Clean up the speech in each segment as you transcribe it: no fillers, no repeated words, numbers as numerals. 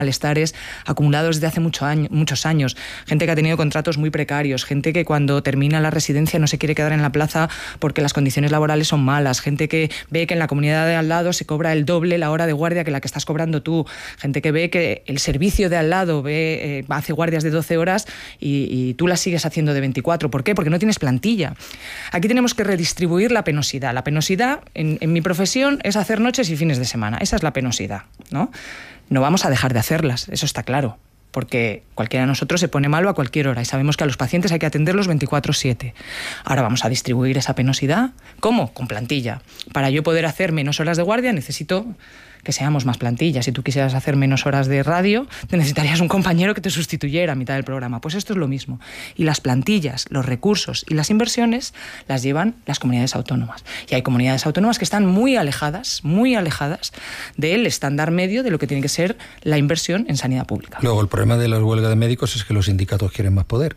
malestares acumulados desde hace muchos años, gente que ha tenido contratos muy precarios, gente que cuando termina la residencia no se quiere quedar en la plaza porque las condiciones laborales son malas, gente que ve que en la comunidad de al lado se cobra el doble la hora de guardia que la que estás cobrando tú, gente que ve que el servicio de al lado hace guardias de 12 horas y tú las sigues haciendo de 24. ¿Por qué? Porque no tienes plantilla. Aquí tenemos que redistribuir la penosidad. La penosidad en mi profesión es hacer noches y fines de semana. Esa es la penosidad, ¿no? No vamos a dejar de hacerlas, eso está claro, porque cualquiera de nosotros se pone malo a cualquier hora y sabemos que a los pacientes hay que atenderlos 24/7. Ahora vamos a distribuir esa penosidad. ¿Cómo? Con plantilla. Para yo poder hacer menos horas de guardia necesito que seamos más plantillas. Si tú quisieras hacer menos horas de radio, te necesitarías un compañero que te sustituyera a mitad del programa. Pues esto es lo mismo. Y las plantillas, los recursos y las inversiones las llevan las comunidades autónomas. Y hay comunidades autónomas que están muy alejadas del estándar medio de lo que tiene que ser la inversión en sanidad pública. Luego, el problema de la huelga de médicos es que los sindicatos quieren más poder.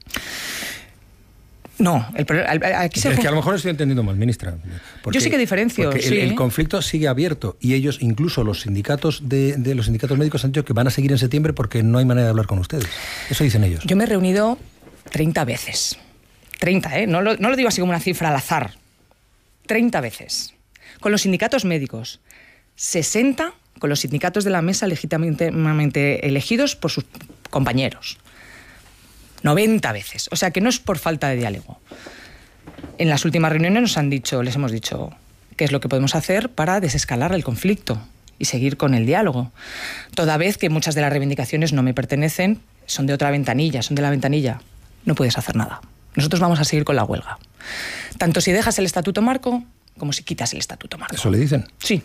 No, aquí es que a lo mejor estoy entendiendo mal, ministra. Yo sí que diferencio. Porque sí. el conflicto sigue abierto y ellos, incluso los sindicatos de los sindicatos médicos, han dicho que van a seguir en septiembre porque no hay manera de hablar con ustedes. Eso dicen ellos. Yo me he reunido 30 veces. 30, ¿eh? No lo digo así como una cifra al azar. 30 veces. Con los sindicatos médicos. 60 con los sindicatos de la mesa legítimamente elegidos por sus compañeros. 90 veces. O sea que no es por falta de diálogo. En las últimas reuniones les hemos dicho qué es lo que podemos hacer para desescalar el conflicto y seguir con el diálogo. Toda vez que muchas de las reivindicaciones no me pertenecen, son de otra ventanilla, son de la ventanilla. No puedes hacer nada. Nosotros vamos a seguir con la huelga. Tanto si dejas el estatuto marco como si quitas el estatuto marco. ¿Eso le dicen? Sí.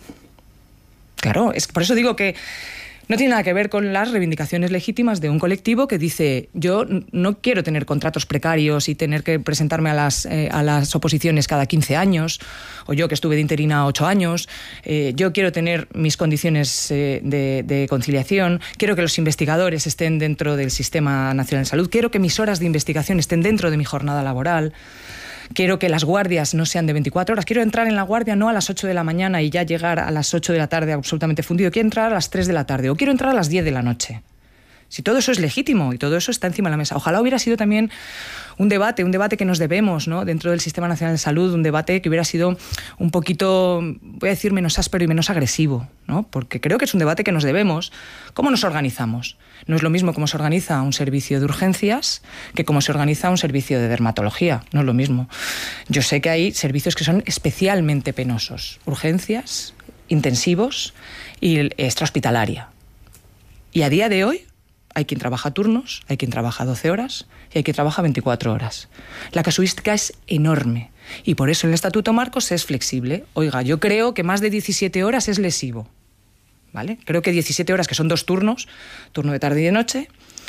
Claro, por eso digo que no tiene nada que ver con las reivindicaciones legítimas de un colectivo que dice: yo no quiero tener contratos precarios y tener que presentarme a las oposiciones cada 15 años, o yo que estuve de interina 8 años, yo quiero tener mis condiciones de conciliación, quiero que los investigadores estén dentro del Sistema Nacional de Salud, quiero que mis horas de investigación estén dentro de mi jornada laboral. Quiero que las guardias no sean de 24 horas. Quiero entrar en la guardia no a las 8 de la mañana y ya llegar a las 8 de la tarde absolutamente fundido. Quiero entrar a las 3 de la tarde o quiero entrar a las 10 de la noche. Si todo eso es legítimo y todo eso está encima de la mesa. Ojalá hubiera sido también un debate que nos debemos, ¿no?, dentro del Sistema Nacional de Salud, un debate que hubiera sido un poquito, voy a decir, menos áspero y menos agresivo, ¿no? Porque creo que es un debate que nos debemos. ¿Cómo nos organizamos? No es lo mismo cómo se organiza un servicio de urgencias que cómo se organiza un servicio de dermatología. No es lo mismo. Yo sé que hay servicios que son especialmente penosos. Urgencias, intensivos y extrahospitalaria. Y a día de hoy hay quien trabaja turnos, hay quien trabaja 12 horas y hay quien trabaja 24 horas. La casuística es enorme y por eso el Estatuto Marcos es flexible. Oiga, yo creo que más de 17 horas es lesivo, ¿vale? Creo que 17 horas, que son 2 turnos, turno de tarde y de noche,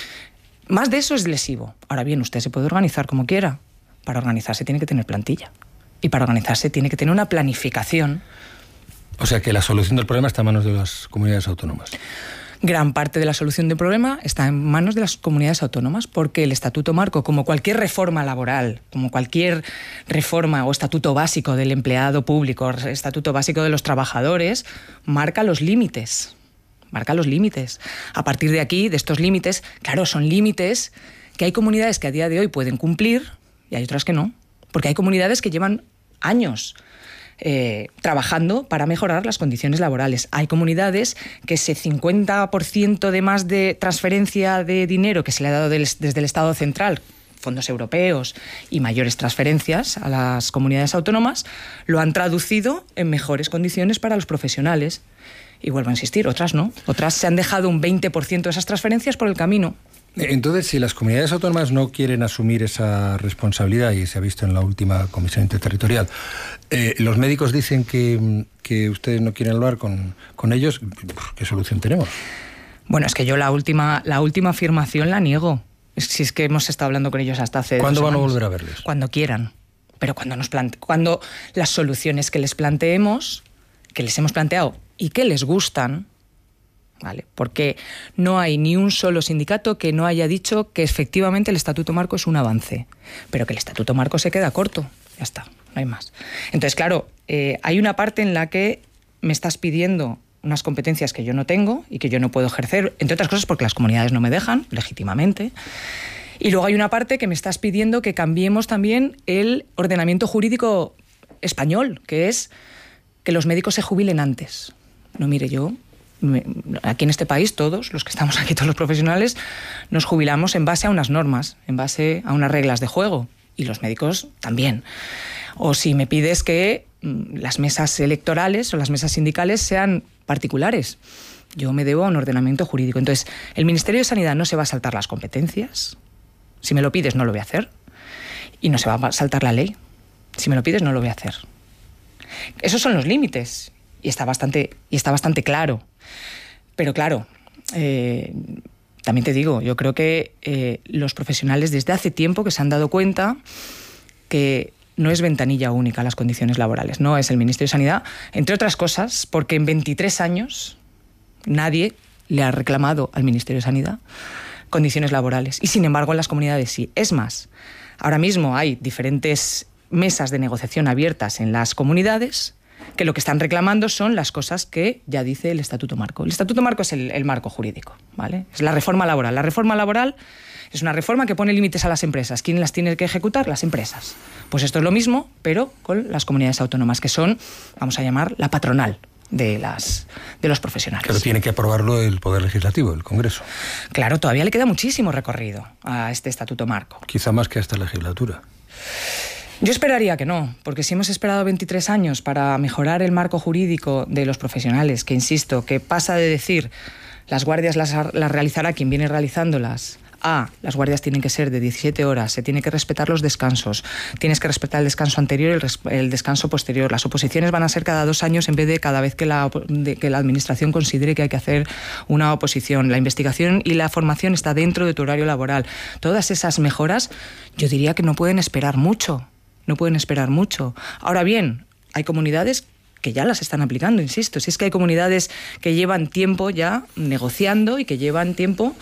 más de eso es lesivo. Ahora bien, usted se puede organizar como quiera. Para organizarse tiene que tener plantilla y para organizarse tiene que tener una planificación. O sea que la solución del problema está en manos de las comunidades autónomas. Gran parte de la solución del problema está en manos de las comunidades autónomas, porque el Estatuto Marco, como cualquier reforma laboral, como cualquier reforma o estatuto básico del empleado público, estatuto básico de los trabajadores, marca los límites. Marca los límites. A partir de aquí, de estos límites, claro, son límites que hay comunidades que a día de hoy pueden cumplir y hay otras que no, porque hay comunidades que llevan años trabajando para mejorar las condiciones laborales. Hay comunidades que ese 50% de más de transferencia de dinero que se le ha dado desde el Estado central, fondos europeos y mayores transferencias a las comunidades autónomas, lo han traducido en mejores condiciones para los profesionales. Y vuelvo a insistir, otras no. Otras se han dejado un 20% de esas transferencias por el camino. Entonces, si las comunidades autónomas no quieren asumir esa responsabilidad, y se ha visto en la última comisión interterritorial, los médicos dicen que ustedes no quieren hablar con ellos, ¿qué solución tenemos? Bueno, es que yo la última afirmación la niego. Si es que hemos estado hablando con ellos hasta hace 2 ¿Cuándo semanas. van a volver a verles? Cuando quieran. Pero cuando las soluciones que les planteemos, que les hemos planteado y que les gustan, ¿vale? Porque no hay ni un solo sindicato que no haya dicho que efectivamente el Estatuto Marco es un avance, pero que el Estatuto Marco se queda corto. Ya está, no hay más. Entonces, claro, hay una parte en la que me estás pidiendo unas competencias que yo no tengo y que yo no puedo ejercer, entre otras cosas porque las comunidades no me dejan, legítimamente. Y luego hay una parte que me estás pidiendo que cambiemos también el ordenamiento jurídico español, que es que los médicos se jubilen antes. No, mire, aquí en este país todos, los que estamos aquí, todos los profesionales, nos jubilamos en base a unas normas, en base a unas reglas de juego, y los médicos también. O si me pides que las mesas electorales o las mesas sindicales sean particulares, yo me debo a un ordenamiento jurídico. Entonces, el Ministerio de Sanidad no se va a saltar las competencias. Si me lo pides, no lo voy a hacer. Y no se va a saltar la ley. Si me lo pides, no lo voy a hacer. Esos son los límites. Y está bastante claro. Pero claro, también te digo, yo creo que los profesionales desde hace tiempo que se han dado cuenta que no es ventanilla única las condiciones laborales. No es el Ministerio de Sanidad, entre otras cosas, porque en 23 años nadie le ha reclamado al Ministerio de Sanidad condiciones laborales. Y sin embargo en las comunidades sí. Es más, ahora mismo hay diferentes mesas de negociación abiertas en las comunidades que lo que están reclamando son las cosas que ya dice el Estatuto Marco. El Estatuto Marco es el marco jurídico, ¿vale? Es la reforma laboral. La reforma laboral es una reforma que pone límites a las empresas. ¿Quién las tiene que ejecutar? Las empresas. Pues esto es lo mismo, pero con las comunidades autónomas, que son, vamos a llamar, la patronal de los profesionales. Pero tiene que aprobarlo el Poder Legislativo, el Congreso. Claro, todavía le queda muchísimo recorrido a este Estatuto Marco. Quizá más que a esta legislatura. Yo esperaría que no, porque si hemos esperado 23 años para mejorar el marco jurídico de los profesionales, que insisto, que pasa de decir las guardias las realizará quien viene realizándolas, las guardias tienen que ser de 17 horas, se tiene que respetar los descansos, tienes que respetar el descanso anterior y el descanso posterior. Las oposiciones van a ser cada 2 años en vez de cada vez que la administración considere que hay que hacer una oposición. La investigación y la formación está dentro de tu horario laboral. Todas esas mejoras, yo diría que no pueden esperar mucho. No pueden esperar mucho. Ahora bien, hay comunidades que ya las están aplicando, insisto. Si es que hay comunidades que llevan tiempo ya negociando y que llevan tiempo...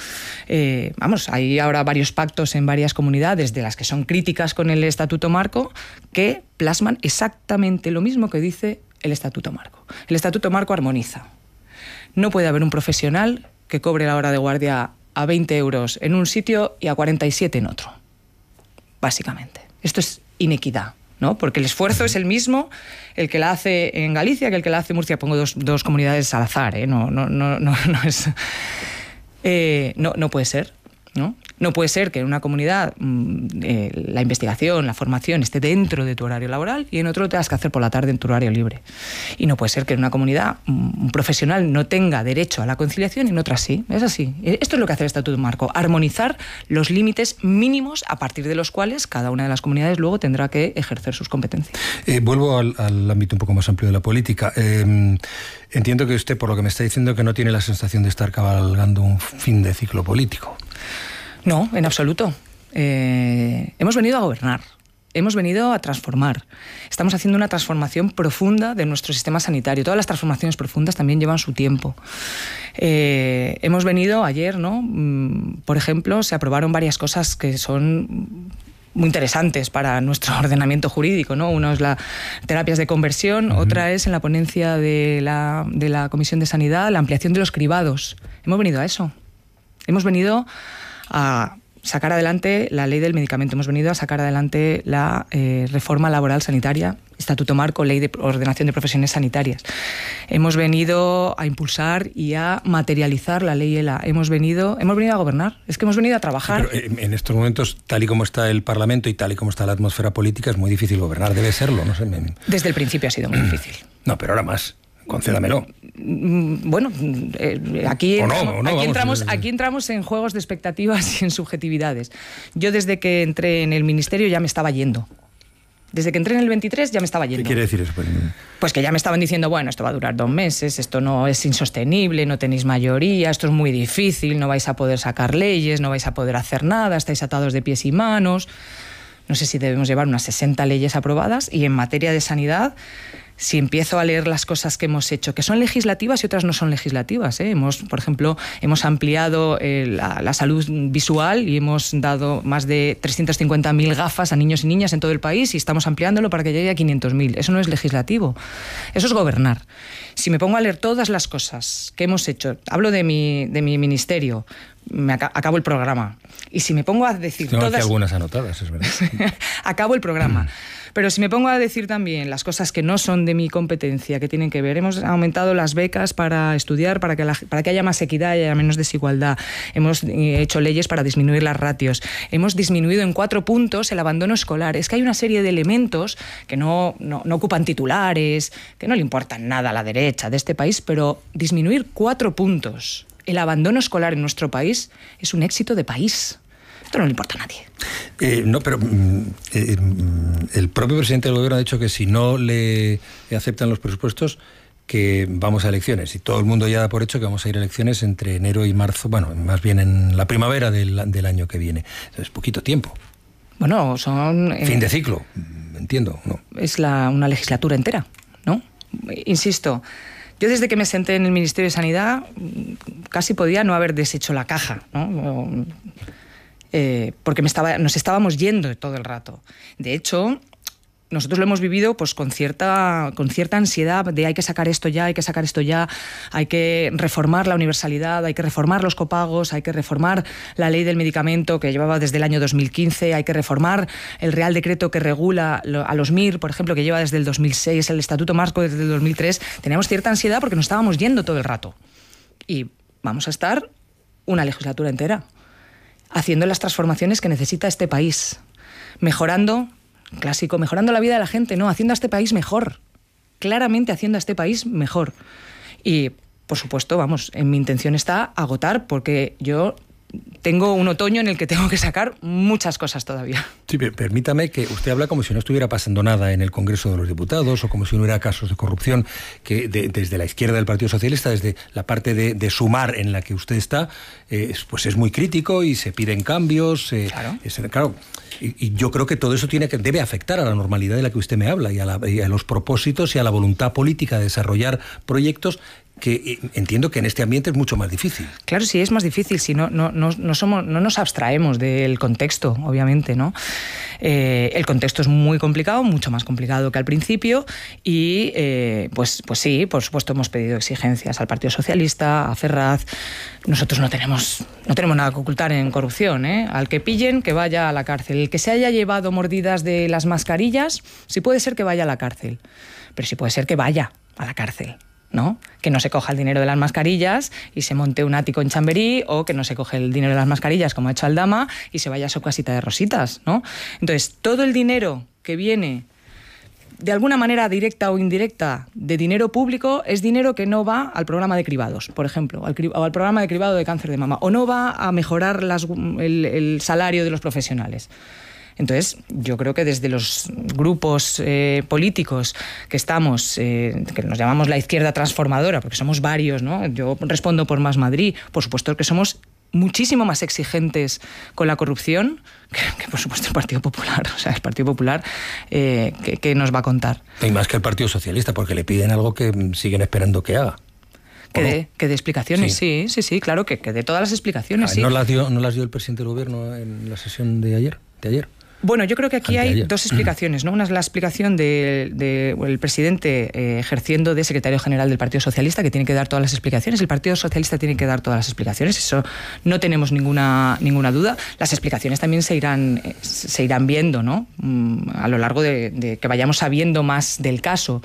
hay ahora varios pactos en varias comunidades de las que son críticas con el Estatuto Marco que plasman exactamente lo mismo que dice el Estatuto Marco. El Estatuto Marco armoniza. No puede haber un profesional que cobre la hora de guardia a 20 euros en un sitio y a 47 en otro. Básicamente. Esto es inequidad, ¿no? Porque el esfuerzo es el mismo el que la hace en Galicia que el que la hace en Murcia. Pongo dos comunidades al azar, ¿eh? No es... no puede ser, ¿no? No puede ser que en una comunidad la investigación, la formación esté dentro de tu horario laboral y en otro tengas que hacer por la tarde en tu horario libre. Y no puede ser que en una comunidad un profesional no tenga derecho a la conciliación y en otra sí. Es así. Esto es lo que hace el Estatuto Marco, armonizar los límites mínimos a partir de los cuales cada una de las comunidades luego tendrá que ejercer sus competencias. Vuelvo al ámbito un poco más amplio de la política. Entiendo que usted, por lo que me está diciendo, que no tiene la sensación de estar cabalgando un fin de ciclo político. No, en absoluto. Hemos venido a gobernar, hemos venido a transformar. Estamos haciendo una transformación profunda de nuestro sistema sanitario. Todas las transformaciones profundas también llevan su tiempo. Hemos venido ayer, ¿no? Por ejemplo, se aprobaron varias cosas que son muy interesantes para nuestro ordenamiento jurídico, ¿no? Uno es las terapias de conversión, otra es en la ponencia de la Comisión de Sanidad, la ampliación de los cribados. Hemos venido a eso. Hemos venido a sacar adelante la ley del medicamento, hemos venido a sacar adelante la reforma laboral sanitaria, Estatuto Marco, ley de ordenación de profesiones sanitarias. Hemos venido a impulsar y a materializar la ley ELA. Hemos venido a gobernar, es que hemos venido a trabajar. Pero en estos momentos, tal y como está el Parlamento y tal y como está la atmósfera política, es muy difícil gobernar, debe serlo, no sé. Desde el principio ha sido muy difícil. No, pero ahora más. Concédamelo. Bueno, aquí entramos en juegos de expectativas y en subjetividades. Yo desde que entré en el ministerio ya me estaba yendo. Desde que entré en el 23 ya me estaba yendo. ¿Qué quiere decir eso? Pues que ya me estaban diciendo, bueno, esto va a durar 2 meses, esto no es insostenible, no tenéis mayoría, esto es muy difícil, no vais a poder sacar leyes, no vais a poder hacer nada, estáis atados de pies y manos. no sé si debemos llevar unas 60 leyes aprobadas, y en materia de sanidad, si empiezo a leer las cosas que hemos hecho, que son legislativas y otras no son legislativas, por ejemplo, hemos ampliado la salud visual y hemos dado más de 350.000 gafas a niños y niñas en todo el país, y estamos ampliándolo para que llegue a 500.000. Eso no es legislativo, eso es gobernar. Si me pongo a leer todas las cosas que hemos hecho, hablo de mi ministerio, acabo el programa. Y si me pongo a decir Tengo todas... aquí algunas anotadas, es verdad. Acabo el programa. Pero si me pongo a decir también las cosas que no son de mi competencia, que tienen que ver, hemos aumentado las becas para estudiar, para que haya más equidad y haya menos desigualdad, hemos hecho leyes para disminuir las ratios, hemos disminuido en 4 puntos el abandono escolar. Es que hay una serie de elementos que no ocupan titulares, que no le importan nada a la derecha de este país, pero disminuir 4 puntos el abandono escolar en nuestro país es un éxito de país. Esto no le importa a nadie. No, pero el propio presidente del gobierno ha dicho que si no le aceptan los presupuestos, que vamos a elecciones. Y todo el mundo ya da por hecho que vamos a ir a elecciones entre enero y marzo, bueno, más bien en la primavera del año que viene. Es poquito tiempo. Bueno, son... fin de ciclo, entiendo, ¿no? Es una legislatura entera, ¿no? Insisto, yo desde que me senté en el Ministerio de Sanidad casi podía no haber deshecho la caja, ¿no? Porque nos estábamos yendo todo el rato. De hecho, nosotros lo hemos vivido pues con cierta ansiedad de hay que sacar esto ya, hay que reformar la universalidad, hay que reformar los copagos, hay que reformar la ley del medicamento que llevaba desde el año 2015, hay que reformar el Real Decreto que regula a los MIR, por ejemplo, que lleva desde el 2006, el Estatuto Marco desde el 2003. Teníamos cierta ansiedad porque nos estábamos yendo todo el rato. Y vamos a estar una legislatura entera haciendo las transformaciones que necesita este país, mejorando la vida de la gente, no, haciendo a este país mejor, claramente haciendo a este país mejor. Y, por supuesto, en mi intención está agotar, porque yo tengo un otoño en el que tengo que sacar muchas cosas todavía. Sí, permítame que usted habla como si no estuviera pasando nada en el Congreso de los Diputados o como si no hubiera casos de corrupción, que desde la izquierda del Partido Socialista, desde la parte de Sumar en la que usted está, pues es muy crítico y se piden cambios. Claro. Y yo creo que todo eso debe afectar a la normalidad de la que usted me habla y a los propósitos y a la voluntad política de desarrollar proyectos que entiendo que en este ambiente es mucho más difícil. Claro, sí, es más difícil, si no nos abstraemos del contexto, obviamente, ¿no? El contexto es muy complicado, mucho más complicado que al principio, y pues sí, por supuesto hemos pedido exigencias al Partido Socialista, a Ferraz. Nosotros no tenemos nada que ocultar en corrupción, ¿eh? Al que pillen, que vaya a la cárcel. El que se haya llevado mordidas de las mascarillas, sí puede ser que vaya a la cárcel, pero sí puede ser que vaya a la cárcel, ¿no? Que no se coja el dinero de las mascarillas y se monte un ático en Chamberí, o que no se coge el dinero de las mascarillas como ha hecho Aldama y se vaya a su casita de rositas, ¿no? Entonces, todo el dinero que viene de alguna manera directa o indirecta de dinero público es dinero que no va al programa de cribados, por ejemplo, o al programa de cribado de cáncer de mama, o no va a mejorar el salario de los profesionales. Entonces, yo creo que desde los grupos políticos que estamos, que nos llamamos la izquierda transformadora, porque somos varios, ¿no? Yo respondo por Más Madrid, por supuesto que somos muchísimo más exigentes con la corrupción que por supuesto el Partido Popular. O sea, el Partido Popular, ¿qué nos va a contar? Hay más que el Partido Socialista, porque le piden algo que siguen esperando que haga. Que dé explicaciones, sí, claro, que dé todas las explicaciones. Sí. ¿No las dio el presidente del Gobierno en la sesión de ayer? Bueno, yo creo que aquí hay dos explicaciones, ¿no? Una es la explicación del presidente ejerciendo de secretario general del Partido Socialista, que tiene que dar todas las explicaciones. El Partido Socialista tiene que dar todas las explicaciones, eso no tenemos ninguna duda. Las explicaciones también se irán viendo, ¿no? A lo largo de que vayamos sabiendo más del caso.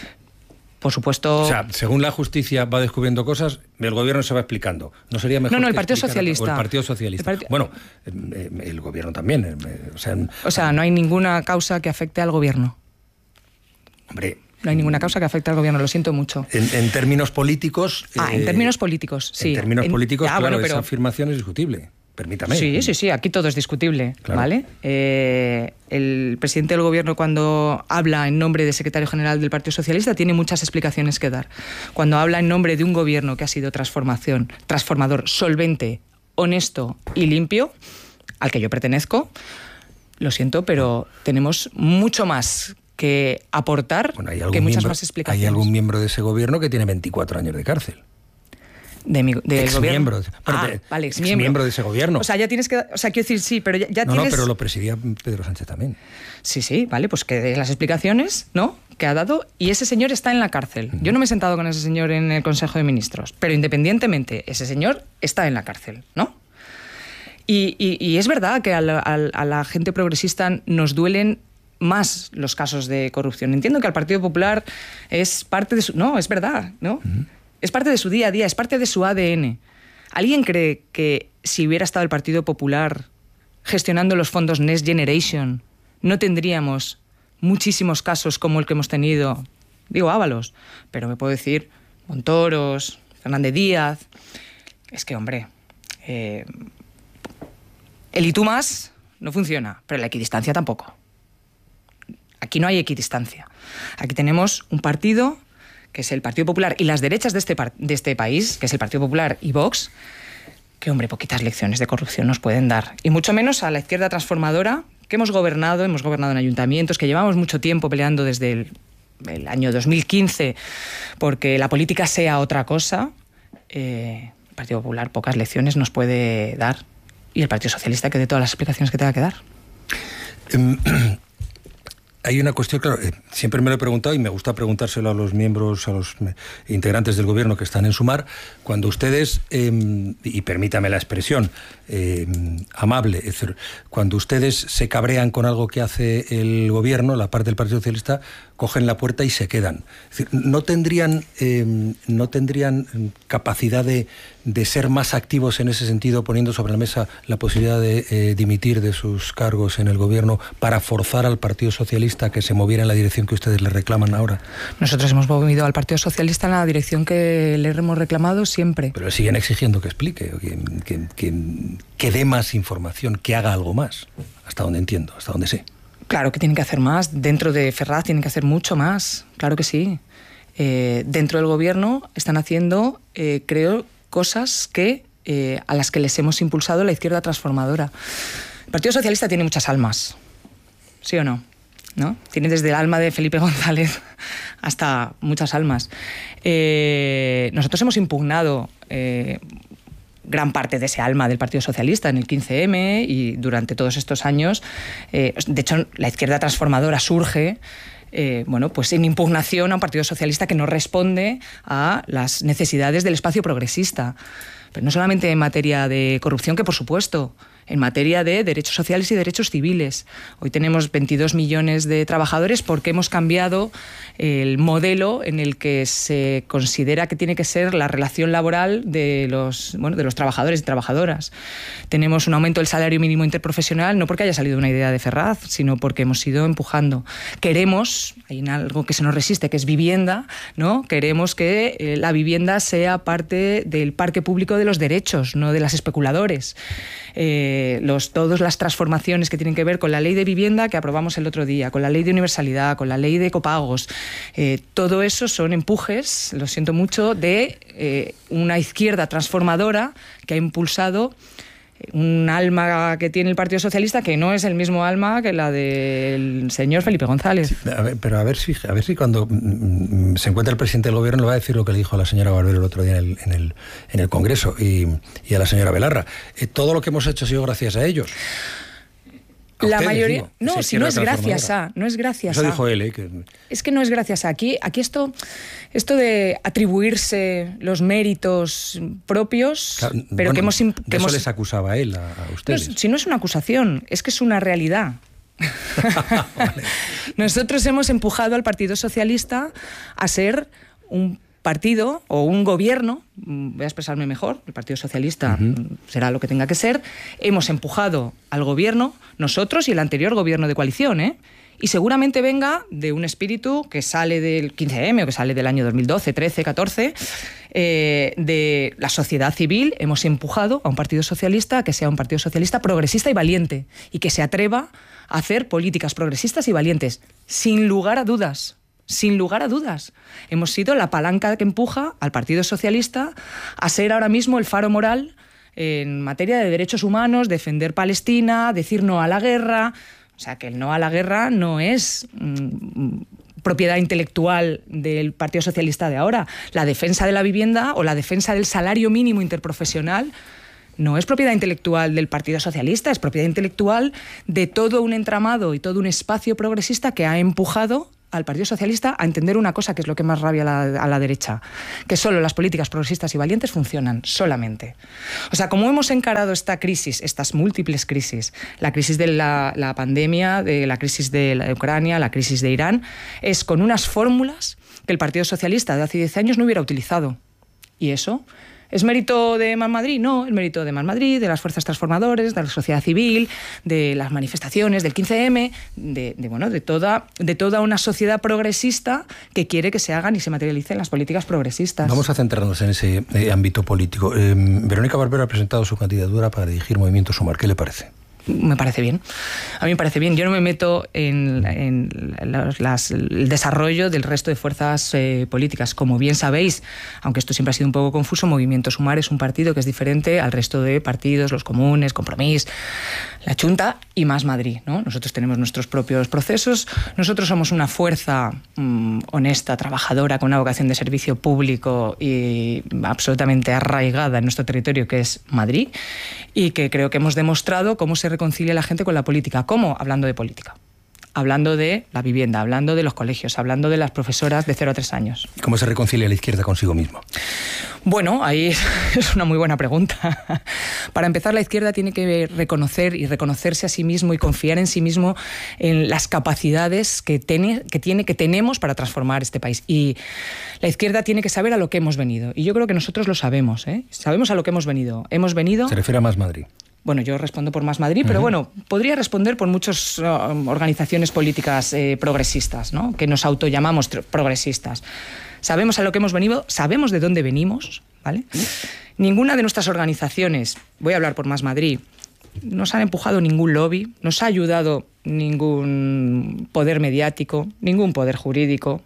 Por supuesto... O sea, según la justicia va descubriendo cosas, el gobierno se va explicando. ¿No sería mejor? No, el Partido Socialista. O el Partido Socialista. Bueno, el gobierno también. O sea, no hay ninguna causa que afecte al gobierno. Hombre... No hay ninguna causa que afecte al gobierno, lo siento mucho. En términos políticos... en términos políticos, sí. En términos políticos, claro, bueno, pero... esa afirmación es discutible. Permítame. Sí, aquí todo es discutible, claro. ¿Vale? El presidente del Gobierno, cuando habla en nombre del secretario general del Partido Socialista, tiene muchas explicaciones que dar. Cuando habla en nombre de un gobierno que ha sido transformador, solvente, honesto y limpio, al que yo pertenezco, Lo siento, pero tenemos mucho más que aportar que muchas más explicaciones. ¿Hay algún miembro de ese gobierno que tiene 24 años de cárcel? Del exmiembro. Vale, exmiembro de ese gobierno. O sea, ya tienes que... O sea, quiero decir, sí, pero ya tienes... No, pero lo presidía Pedro Sánchez también. Sí, vale, pues que dé las explicaciones, ¿no?, que ha dado, y ese señor está en la cárcel. Yo no me he sentado con ese señor en el Consejo de Ministros, pero independientemente, ese señor está en la cárcel, ¿no? Y es verdad que a la gente progresista nos duelen más los casos de corrupción. Entiendo que al Partido Popular es parte de su... No, es verdad, ¿no? Es parte de su día a día, es parte de su ADN. ¿Alguien cree que si hubiera estado el Partido Popular gestionando los fondos Next Generation, no tendríamos muchísimos casos como el que hemos tenido? Digo Ábalos, pero me puedo decir Montoros, Fernández Díaz... Es que, hombre, el y tú más no funciona, pero la equidistancia tampoco. Aquí no hay equidistancia. Aquí tenemos un partido, que es el Partido Popular, y las derechas de este país, que es el Partido Popular y Vox, que, hombre, poquitas lecciones de corrupción nos pueden dar. Y mucho menos a la izquierda transformadora, que hemos gobernado en ayuntamientos, que llevamos mucho tiempo peleando desde el año 2015 porque la política sea otra cosa. El Partido Popular pocas lecciones nos puede dar. Y el Partido Socialista que dé todas las explicaciones que tenga que dar. Hay una cuestión, claro, siempre me lo he preguntado y me gusta preguntárselo a los miembros, a los integrantes del gobierno que están en Sumar, cuando ustedes, y permítame la expresión, amable, es decir, cuando ustedes se cabrean con algo que hace el gobierno, la parte del Partido Socialista, cogen la puerta y se quedan. Es decir, ¿no tendrían capacidad de ser más activos en ese sentido, poniendo sobre la mesa la posibilidad de dimitir de sus cargos en el gobierno para forzar al Partido Socialista a que se moviera en la dirección que ustedes le reclaman ahora? Nosotros hemos movido al Partido Socialista en la dirección que le hemos reclamado siempre. Pero le siguen exigiendo que explique, que dé más información, que haga algo más, hasta donde entiendo, hasta donde sé. Claro que tienen que hacer más. Dentro de Ferraz tienen que hacer mucho más. Claro que sí. Dentro del gobierno están haciendo, creo, cosas a las que les hemos impulsado la izquierda transformadora. El Partido Socialista tiene muchas almas. ¿Sí o no? ¿No? Tiene desde el alma de Felipe González hasta muchas almas. Nosotros hemos impugnado gran parte de ese alma del Partido Socialista en el 15M y durante todos estos años. De hecho, la izquierda transformadora surge pues en impugnación a un Partido Socialista que no responde a las necesidades del espacio progresista. Pero no solamente en materia de corrupción, que por supuesto, en materia de derechos sociales y derechos civiles. Hoy tenemos 22 millones de trabajadores porque hemos cambiado el modelo en el que se considera que tiene que ser la relación laboral de los trabajadores y trabajadoras. Tenemos un aumento del salario mínimo interprofesional, no porque haya salido una idea de Ferraz, sino porque hemos ido empujando. Queremos, hay algo que se nos resiste, que es vivienda, ¿no? Queremos que la vivienda sea parte del parque público de los derechos, no de las especuladores. Todas las transformaciones que tienen que ver con la ley de vivienda que aprobamos el otro día, con la ley de universalidad, con la ley de copagos, todo eso son empujes, lo siento mucho, de una izquierda transformadora que ha impulsado un alma que tiene el Partido Socialista que no es el mismo alma que la del señor Felipe González. Sí, pero a ver si cuando se encuentra el presidente del gobierno le va a decir lo que le dijo a la señora Barbero el otro día en el Congreso y a la señora Belarra. Todo lo que hemos hecho ha sido gracias a ellos. La mayoría... Digo, no, si no es gracias a... No es gracias a... Eso dijo él, Es que no es gracias a... Aquí esto de atribuirse los méritos propios, claro, pero que hemos... Eso les acusaba él a ustedes. No, si no es una acusación, es que es una realidad. Vale. Nosotros hemos empujado al Partido Socialista a ser un partido o un gobierno, voy a expresarme mejor, el Partido Socialista será lo que tenga que ser, hemos empujado al gobierno, nosotros y el anterior gobierno de coalición, y seguramente venga de un espíritu que sale del 15M o que sale del año 2012, 13, 14, de la sociedad civil. Hemos empujado a un Partido Socialista que sea un Partido Socialista progresista y valiente y que se atreva a hacer políticas progresistas y valientes, sin lugar a dudas. Sin lugar a dudas. Hemos sido la palanca que empuja al Partido Socialista a ser ahora mismo el faro moral en materia de derechos humanos, defender Palestina, decir no a la guerra. O sea, que el no a la guerra no es propiedad intelectual del Partido Socialista de ahora. La defensa de la vivienda o la defensa del salario mínimo interprofesional no es propiedad intelectual del Partido Socialista, es propiedad intelectual de todo un entramado y todo un espacio progresista que ha empujado al Partido Socialista a entender una cosa que es lo que más rabia a la derecha, que solo las políticas progresistas y valientes funcionan, solamente. O sea, como hemos encarado esta crisis, estas múltiples crisis, la crisis de la pandemia, de la crisis de Ucrania, la crisis de Irán, es con unas fórmulas que el Partido Socialista de hace 10 años no hubiera utilizado. ¿Y eso? ¿Es mérito de Más Madrid? No, es mérito de Más Madrid, de las fuerzas transformadoras, de la sociedad civil, de las manifestaciones, del 15M, de toda una sociedad progresista que quiere que se hagan y se materialicen las políticas progresistas. Vamos a centrarnos en ese ámbito político. Verónica Barbero ha presentado su candidatura para dirigir Movimiento Sumar. ¿Qué le parece? Me parece bien. A mí me parece bien. Yo no me meto en el desarrollo del resto de fuerzas políticas. Como bien sabéis, aunque esto siempre ha sido un poco confuso, Movimiento Sumar es un partido que es diferente al resto de partidos, los Comunes, Compromís, la Chunta y Más Madrid, ¿no? Nosotros tenemos nuestros propios procesos. Nosotros somos una fuerza honesta, trabajadora, con una vocación de servicio público y absolutamente arraigada en nuestro territorio, que es Madrid, y que creo que hemos demostrado cómo se reconcilia la gente con la política. ¿Cómo? Hablando de política. Hablando de la vivienda, hablando de los colegios, hablando de las profesoras de 0 a 3 años. ¿Cómo se reconcilia la izquierda consigo misma? Bueno, ahí es una muy buena pregunta. Para empezar, la izquierda tiene que reconocer y reconocerse a sí mismo y confiar en sí mismo en las capacidades que tenemos para transformar este país. Y la izquierda tiene que saber a lo que hemos venido. Y yo creo que nosotros lo sabemos, ¿eh? Sabemos a lo que hemos venido. Se refiere a Más Madrid. Bueno, yo respondo por Más Madrid, pero bueno, podría responder por muchas organizaciones políticas progresistas, ¿no? Que nos autollamamos progresistas. Sabemos a lo que hemos venido, sabemos de dónde venimos, ¿vale? Ninguna de nuestras organizaciones, voy a hablar por Más Madrid, nos han empujado ningún lobby, nos ha ayudado ningún poder mediático, ningún poder jurídico.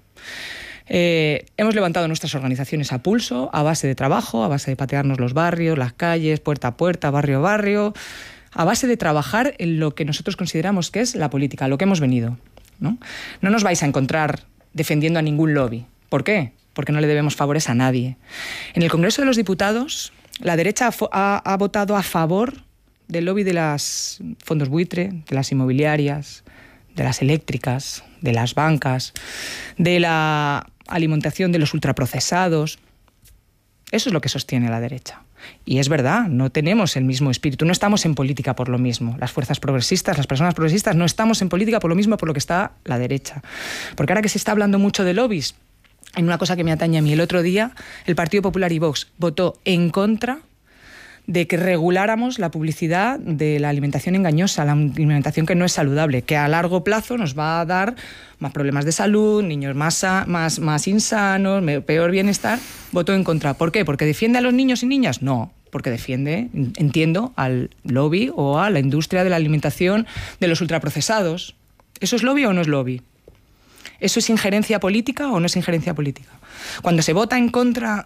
Hemos levantado nuestras organizaciones a pulso, a base de trabajo, a base de patearnos los barrios, las calles, puerta a puerta, barrio a barrio, a base de trabajar en lo que nosotros consideramos que es la política, lo que hemos venido, ¿no? No nos vais a encontrar defendiendo a ningún lobby. ¿Por qué? Porque no le debemos favores a nadie. En el Congreso de los Diputados, la derecha ha votado a favor del lobby de los fondos buitre, de las inmobiliarias, de las eléctricas, de las bancas, de la alimentación de los ultraprocesados. Eso es lo que sostiene la derecha. Y es verdad, no tenemos el mismo espíritu, no estamos en política por lo mismo. Las fuerzas progresistas, las personas progresistas, no estamos en política por lo mismo por lo que está la derecha. Porque ahora que se está hablando mucho de lobbies, en una cosa que me atañe a mí, el otro día el Partido Popular y Vox votó en contra de que reguláramos la publicidad de la alimentación engañosa, la alimentación que no es saludable, que a largo plazo nos va a dar más problemas de salud, niños más insanos, peor bienestar. Votó en contra. ¿Por qué? ¿Porque defiende a los niños y niñas? No, porque defiende, entiendo, al lobby o a la industria de la alimentación de los ultraprocesados. ¿Eso es lobby o no es lobby? ¿Eso es injerencia política o no es injerencia política? Cuando se vota en contra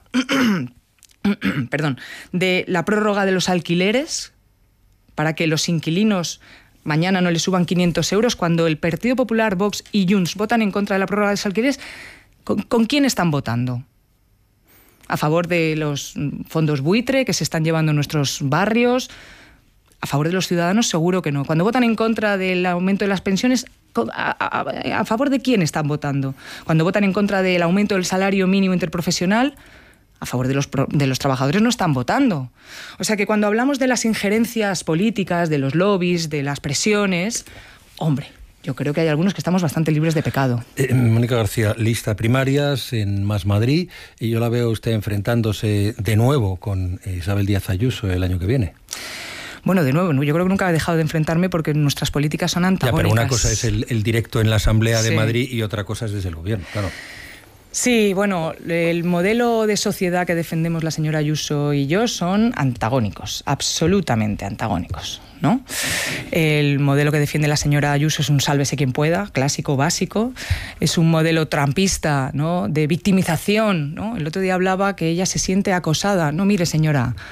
de la prórroga de los alquileres para que los inquilinos mañana no les suban 500 euros, cuando el Partido Popular, Vox y Junts votan en contra de la prórroga de los alquileres, ¿con quién están votando? ¿A favor de los fondos buitre que se están llevando en nuestros barrios? ¿A favor de los ciudadanos? Seguro que no. Cuando votan en contra del aumento de las pensiones, ¿a favor de quién están votando? Cuando votan en contra del aumento del salario mínimo interprofesional, a favor de los trabajadores no están votando. O sea que cuando hablamos de las injerencias políticas, de los lobbies, de las presiones, hombre, yo creo que hay algunos que estamos bastante libres de pecado. Mónica García, lista primarias en Más Madrid, y yo la veo usted enfrentándose de nuevo con Isabel Díaz Ayuso el año que viene. Bueno, de nuevo, yo creo que nunca he dejado de enfrentarme porque nuestras políticas son antagónicas. Ya, pero una cosa es el directo en la Asamblea de Madrid y otra cosa es desde el gobierno, claro. Sí, bueno, el modelo de sociedad que defendemos la señora Ayuso y yo son antagónicos, absolutamente antagónicos, ¿no? El modelo que defiende la señora Ayuso es un sálvese quien pueda, clásico, básico. Es un modelo trampista, ¿no? De victimización, ¿no? El otro día hablaba que ella se siente acosada. No, mire, señora,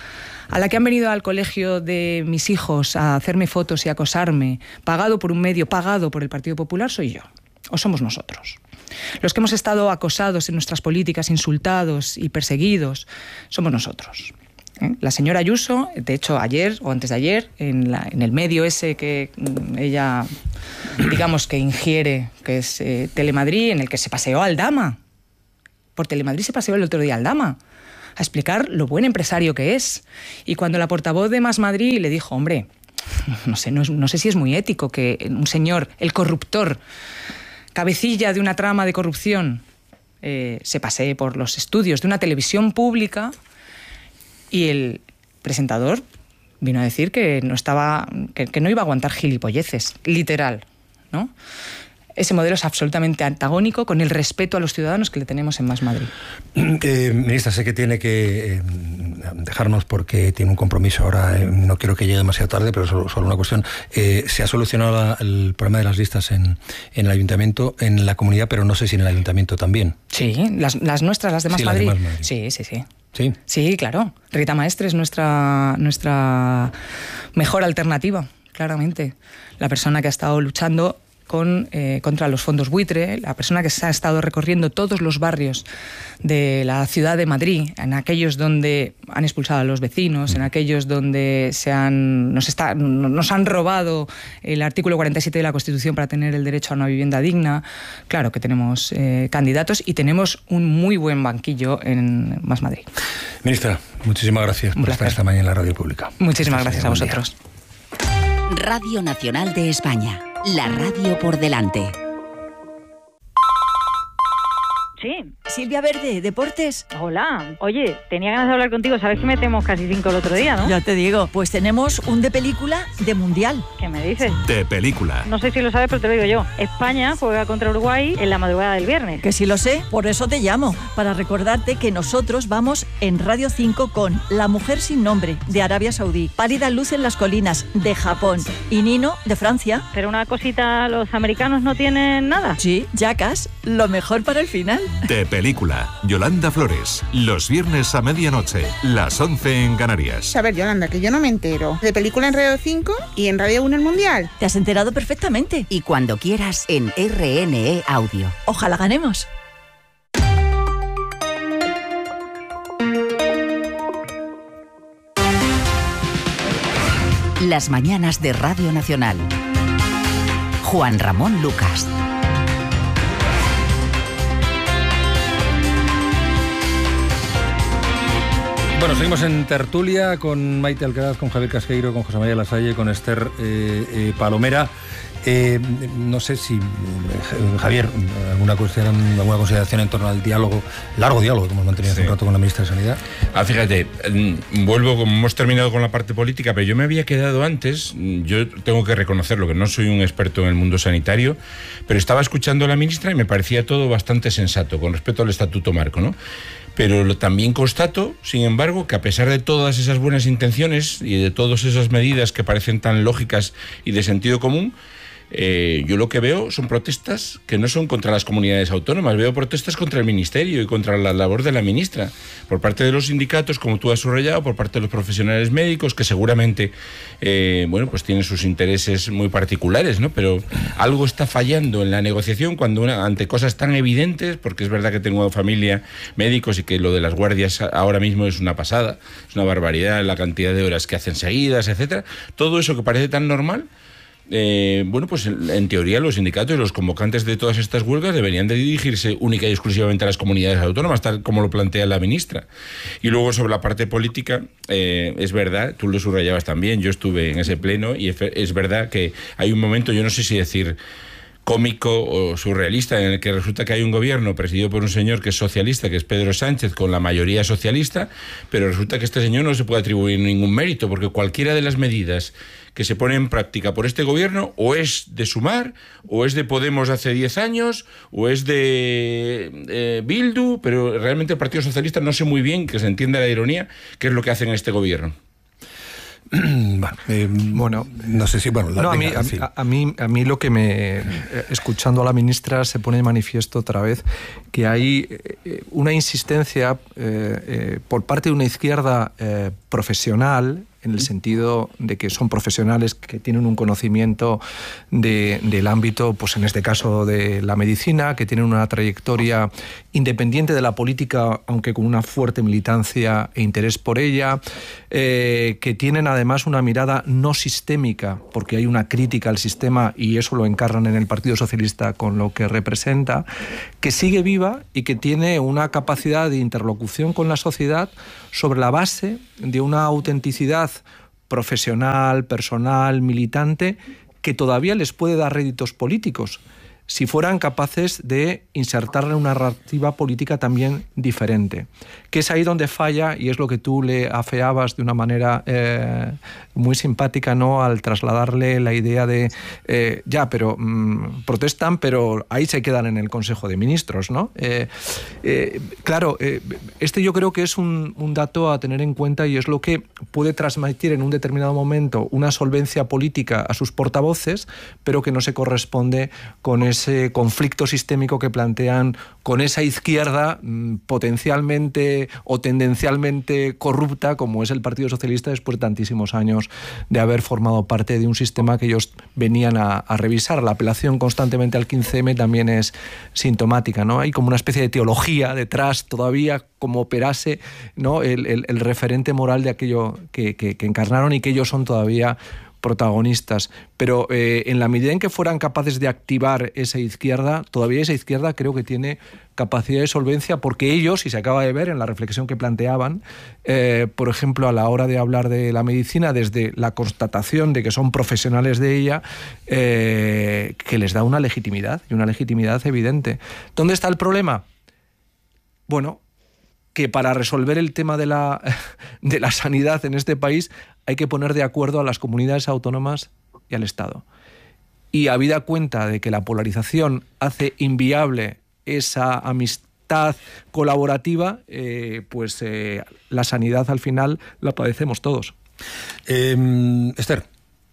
a la que han venido al colegio de mis hijos a hacerme fotos y acosarme, pagado por un medio, pagado por el Partido Popular, soy yo, o somos nosotros. Los que hemos estado acosados en nuestras políticas, insultados y perseguidos, somos nosotros. La señora Ayuso, de hecho ayer o antes de ayer, en el medio ese que ella, digamos, que ingiere, que es Telemadrid, en el que se paseó a Aldama. Por Telemadrid se paseó el otro día a Aldama a explicar lo buen empresario que es. Y cuando la portavoz de Más Madrid le dijo, hombre, no sé si es muy ético que un señor, el corruptor, cabecilla de una trama de corrupción, se pasee por los estudios de una televisión pública, y el presentador vino a decir que no iba a aguantar gilipolleces, literal, ¿no? Ese modelo es absolutamente antagónico con el respeto a los ciudadanos que le tenemos en Más Madrid. Ministra, sé que tiene que dejarnos porque tiene un compromiso ahora, no quiero que llegue demasiado tarde, pero solo una cuestión. Se ha solucionado el problema de las listas en el ayuntamiento, en la comunidad, pero no sé si en el ayuntamiento también. Sí, las nuestras, las de Más Madrid. Sí. ¿Sí? Sí, claro. Rita Maestre es nuestra mejor alternativa, claramente. La persona que ha estado luchando contra los fondos buitre, la persona que se ha estado recorriendo todos los barrios de la ciudad de Madrid, en aquellos donde han expulsado a los vecinos, en aquellos donde nos han robado el artículo 47 de la Constitución para tener el derecho a una vivienda digna. Claro que tenemos candidatos y tenemos un muy buen banquillo en Más Madrid. Ministra, muchísimas gracias por estar esta mañana en la radio pública. Muchísimas gracias a vosotros. Radio Nacional de España. La radio por delante. Sí. Silvia Verde, Deportes. Hola. Oye, tenía ganas de hablar contigo. Sabes que metemos casi 5 el otro día, ¿no? Ya te digo. Pues tenemos un de película de mundial. ¿Qué me dices? De película. No sé si lo sabes, pero te lo digo yo. España juega contra Uruguay en la madrugada del viernes. Que sí lo sé, por eso te llamo. Para recordarte que nosotros vamos en Radio 5 con La mujer sin nombre, de Arabia Saudí, Pálida luz en las colinas, de Japón, y Nino, de Francia. Pero una cosita, ¿los americanos no tienen nada? Sí, Jackass, lo mejor para el final. De película. Yolanda Flores. Los viernes a medianoche. Las 11 en Canarias. A ver, Yolanda, que yo no me entero. De película en Radio 5 y en Radio 1 el Mundial. Te has enterado perfectamente. Y cuando quieras en RNE Audio. Ojalá ganemos. Las mañanas de Radio Nacional. Juan Ramón Lucas. Bueno, seguimos en tertulia con Maite Alcaraz, con Javier Casqueiro, con José María Lasalle, con Esther Palomera. No sé si, Javier, alguna consideración en torno al largo diálogo que hemos mantenido hace un rato con la ministra de Sanidad. Fíjate, vuelvo, como hemos terminado con la parte política, pero yo me había quedado antes, yo tengo que reconocerlo, que no soy un experto en el mundo sanitario, pero estaba escuchando a la ministra y me parecía todo bastante sensato con respecto al Estatuto Marco, ¿no? Pero también constato, sin embargo, que a pesar de todas esas buenas intenciones y de todas esas medidas que parecen tan lógicas y de sentido común, yo lo que veo son protestas que no son contra las comunidades autónomas, veo protestas contra el Ministerio y contra la labor de la ministra, por parte de los sindicatos, como tú has subrayado, por parte de los profesionales médicos, que seguramente pues tienen sus intereses muy particulares, ¿no? Pero algo está fallando en la negociación cuando ante cosas tan evidentes, porque es verdad que tengo familia médicos y que lo de las guardias ahora mismo es una pasada, es una barbaridad la cantidad de horas que hacen seguidas, etcétera. Todo eso que parece tan normal, pues en teoría los sindicatos y los convocantes de todas estas huelgas deberían de dirigirse única y exclusivamente a las comunidades autónomas, tal como lo plantea la ministra. Y luego sobre la parte política, es verdad, tú lo subrayabas también, yo estuve en ese pleno y es verdad que hay un momento, yo no sé si decir cómico o surrealista, en el que resulta que hay un gobierno presidido por un señor que es socialista, que es Pedro Sánchez, con la mayoría socialista, pero resulta que este señor no se puede atribuir ningún mérito, porque cualquiera de las medidas que se pone en práctica por este gobierno o es de Sumar, o es de Podemos hace 10 años, o es de Bildu, pero realmente el Partido Socialista no sé muy bien, que se entienda la ironía, qué es lo que hace en este gobierno. Bueno, no sé si... Bueno, a mí lo que me... Escuchando a la ministra se pone de manifiesto otra vez que hay una insistencia por parte de una izquierda profesional, en el sentido de que son profesionales que tienen un conocimiento del ámbito, pues en este caso de la medicina, que tienen una trayectoria independiente de la política, aunque con una fuerte militancia e interés por ella, que tienen además una mirada no sistémica, porque hay una crítica al sistema y eso lo encarnan en el Partido Socialista con lo que representa, que sigue viva y que tiene una capacidad de interlocución con la sociedad sobre la base de una autenticidad profesional, personal, militante, que todavía les puede dar réditos políticos, si fueran capaces de insertarle una narrativa política también diferente. Que es ahí donde falla, y es lo que tú le afeabas de una manera muy simpática, ¿no?, al trasladarle la idea de protestan, pero ahí se quedan en el Consejo de Ministros, ¿no? Claro, este yo creo que es un dato a tener en cuenta, y es lo que puede transmitir en un determinado momento una solvencia política a sus portavoces, pero que no se corresponde con ese conflicto sistémico que plantean con esa izquierda potencialmente o tendencialmente corrupta como es el Partido Socialista, después de tantísimos años de haber formado parte de un sistema que ellos venían a revisar. La apelación constantemente al 15M también es sintomática, ¿no? Hay como una especie de teología detrás todavía, como operase, ¿no?, el referente moral de aquello que encarnaron y que ellos son todavía protagonistas, pero en la medida en que fueran capaces de activar esa izquierda, todavía esa izquierda creo que tiene capacidad de solvencia, porque ellos, y se acaba de ver en la reflexión que planteaban, por ejemplo, a la hora de hablar de la medicina, desde la constatación de que son profesionales de ella, que les da una legitimidad, y una legitimidad evidente. ¿Dónde está el problema? Bueno, que para resolver el tema de la sanidad en este país hay que poner de acuerdo a las comunidades autónomas y al Estado. Y habida cuenta de que la polarización hace inviable esa amistad colaborativa, la sanidad al final la padecemos todos. Esther.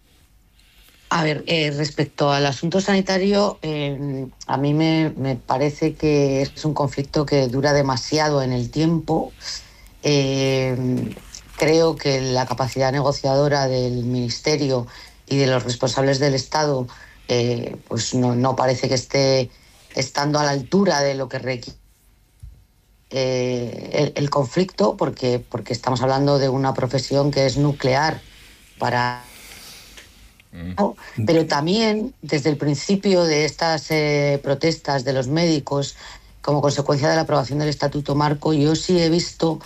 A ver, respecto al asunto sanitario, a mí me parece que es un conflicto que dura demasiado en el tiempo. Creo que la capacidad negociadora del Ministerio y de los responsables del Estado pues no parece que esté estando a la altura de lo que requiere el conflicto, porque estamos hablando de una profesión que es nuclear para... Pero también, desde el principio de estas protestas de los médicos, como consecuencia de la aprobación del Estatuto Marco, yo sí he visto,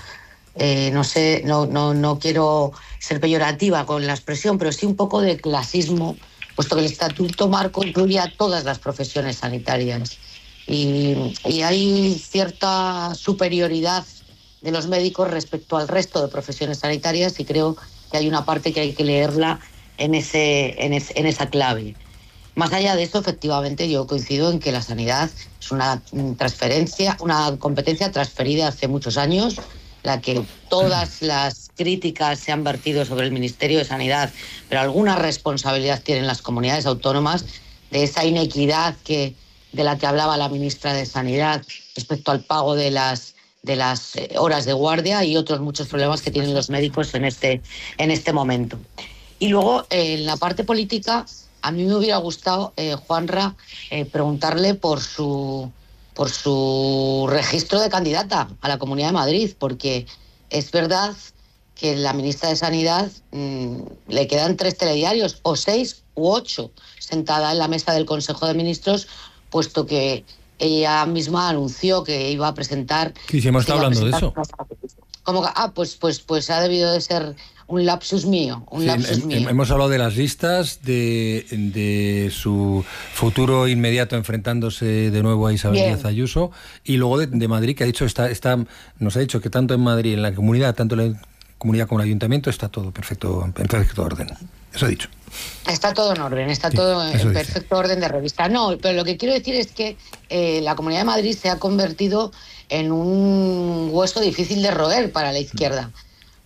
no quiero ser peyorativa con la expresión, pero sí un poco de clasismo, puesto que el Estatuto Marco incluye a todas las profesiones sanitarias. Y hay cierta superioridad de los médicos respecto al resto de profesiones sanitarias, y creo que hay una parte que hay que leerla en esa clave. Más allá de eso, efectivamente, yo coincido en que la sanidad es una competencia transferida hace muchos años, la que todas las críticas se han vertido sobre el Ministerio de Sanidad, pero alguna responsabilidad tienen las comunidades autónomas de esa inequidad de la que hablaba la ministra de Sanidad respecto al pago de las horas de guardia y otros muchos problemas que tienen los médicos en este momento. Y luego, en la parte política, a mí me hubiera gustado, Juanra, preguntarle por su registro de candidata a la Comunidad de Madrid, porque es verdad que la ministra de Sanidad le quedan 3 telediarios, o 6 u 8, sentada en la mesa del Consejo de Ministros, puesto que ella misma anunció que iba a presentar... Sí, hemos estado hablando de eso. Pues ha debido de ser un lapsus mío. Hemos hablado de las listas, de su futuro inmediato enfrentándose de nuevo a Isabel Díaz Ayuso, y luego de Madrid, que ha dicho nos ha dicho que tanto en Madrid, en la comunidad, tanto en la comunidad como en el ayuntamiento, está todo en perfecto orden. Eso ha dicho. Está todo en orden, todo en perfecto orden de revista. No, pero lo que quiero decir es que la Comunidad de Madrid se ha convertido en un hueso difícil de roer para la izquierda,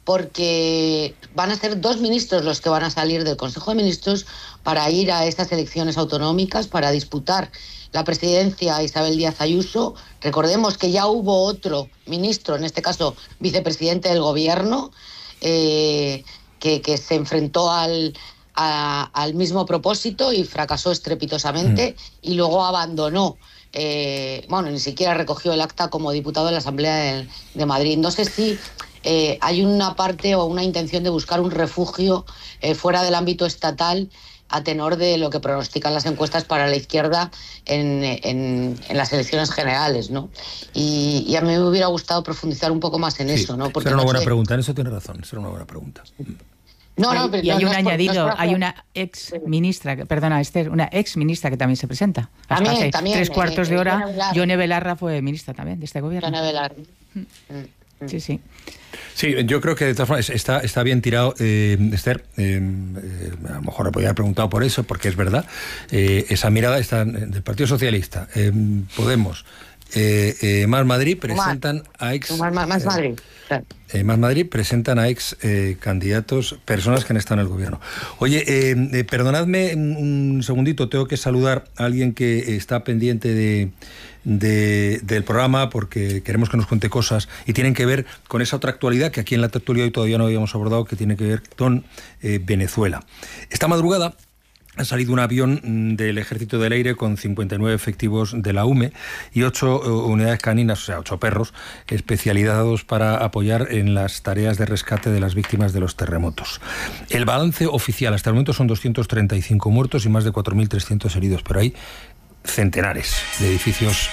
porque van a ser 2 ministros los que van a salir del Consejo de Ministros para ir a estas elecciones autonómicas, para disputar la presidencia a Isabel Díaz Ayuso. Recordemos que ya hubo otro ministro, en este caso vicepresidente del gobierno, que se enfrentó al mismo propósito y fracasó estrepitosamente y luego abandonó. Ni siquiera recogió el acta como diputado de la Asamblea de Madrid. No sé si hay una parte o una intención de buscar un refugio fuera del ámbito estatal a tenor de lo que pronostican las encuestas para la izquierda en las elecciones generales, ¿no? Y a mí me hubiera gustado profundizar un poco más en eso, ¿no? Porque era una buena pregunta, en eso tiene razón, era una buena pregunta. Y hay un añadido, hay una ex ministra, perdona Esther, una ex ministra que también se presenta. Hasta hace 3/4 de hora, Yone Belarra fue ministra también de este gobierno. Yone Belarra. Sí. Sí, yo creo que de todas formas está bien tirado, Esther. A lo mejor le podría haber preguntado por eso, porque es verdad. Esa mirada está del Partido Socialista, Podemos, Más Madrid presentan a ex... Más Madrid, claro. Más Madrid presentan a ex candidatos, personas que han estado en el gobierno. Oye, perdonadme un segundito, tengo que saludar a alguien que está pendiente del programa porque queremos que nos cuente cosas y tienen que ver con esa otra actualidad que aquí en la actualidad hoy todavía no habíamos abordado, que tiene que ver con Venezuela. Esta madrugada ha salido un avión del Ejército del Aire con 59 efectivos de la UME y 8 unidades caninas, o sea, 8 perros especializados para apoyar en las tareas de rescate de las víctimas de los terremotos. El balance oficial hasta el momento son 235 muertos y más de 4.300 heridos, pero hay centenares de edificios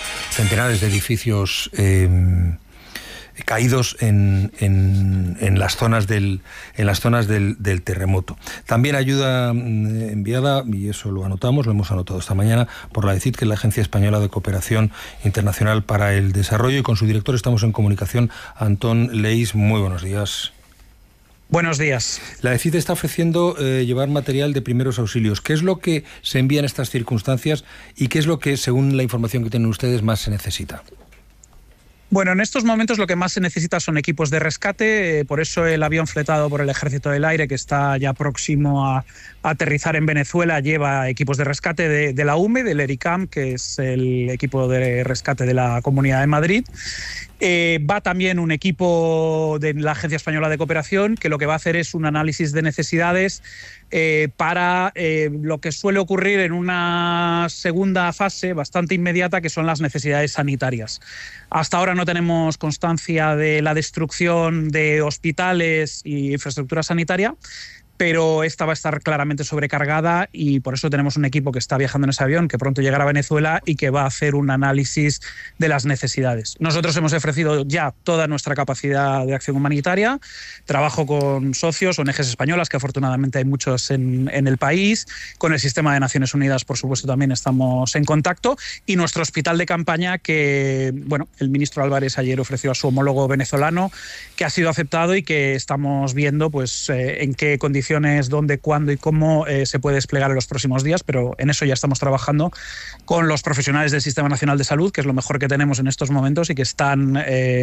caídos en las zonas del terremoto. También ayuda enviada, y eso lo hemos anotado esta mañana, por la ECID, que es la Agencia Española de Cooperación Internacional para el Desarrollo, y con su director estamos en comunicación, Antón Leis. Muy buenos días. Buenos días. La ECID está ofreciendo llevar material de primeros auxilios. ¿Qué es lo que se envía en estas circunstancias y qué es lo que, según la información que tienen ustedes, más se necesita? Bueno, en estos momentos lo que más se necesita son equipos de rescate, por eso el avión fletado por el Ejército del Aire, que está ya próximo a aterrizar en Venezuela, lleva equipos de rescate de la UME, del ERICAM, que es el equipo de rescate de la Comunidad de Madrid. Va también un equipo de la Agencia Española de Cooperación, que lo que va a hacer es un análisis de necesidades para lo que suele ocurrir en una segunda fase bastante inmediata, que son las necesidades sanitarias. Hasta ahora no tenemos constancia de la destrucción de hospitales y infraestructura sanitaria, pero esta va a estar claramente sobrecargada y por eso tenemos un equipo que está viajando en ese avión, que pronto llegará a Venezuela y que va a hacer un análisis de las necesidades. Nosotros hemos ofrecido ya toda nuestra capacidad de acción humanitaria, trabajo con socios, ONGs españolas, que afortunadamente hay muchos en el país, con el Sistema de Naciones Unidas, por supuesto, también estamos en contacto, y nuestro hospital de campaña, que el ministro Álvarez ayer ofreció a su homólogo venezolano, que ha sido aceptado y que estamos viendo en qué condiciones, dónde, cuándo y cómo se puede desplegar en los próximos días, pero en eso ya estamos trabajando con los profesionales del Sistema Nacional de Salud, que es lo mejor que tenemos en estos momentos, y que están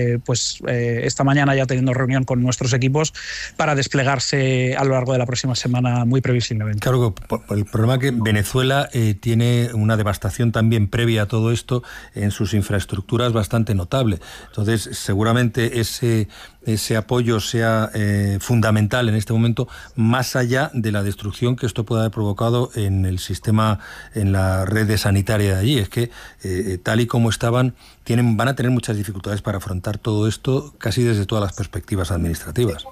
esta mañana ya teniendo reunión con nuestros equipos para desplegarse a lo largo de la próxima semana muy previsiblemente. Claro, el problema es que Venezuela tiene una devastación también previa a todo esto en sus infraestructuras bastante notable. Entonces, seguramente ese apoyo sea fundamental en este momento, más allá de la destrucción que esto puede haber provocado en el sistema, en la red sanitaria de allí. Es que tal y como estaban, van a tener muchas dificultades para afrontar todo esto casi desde todas las perspectivas administrativas.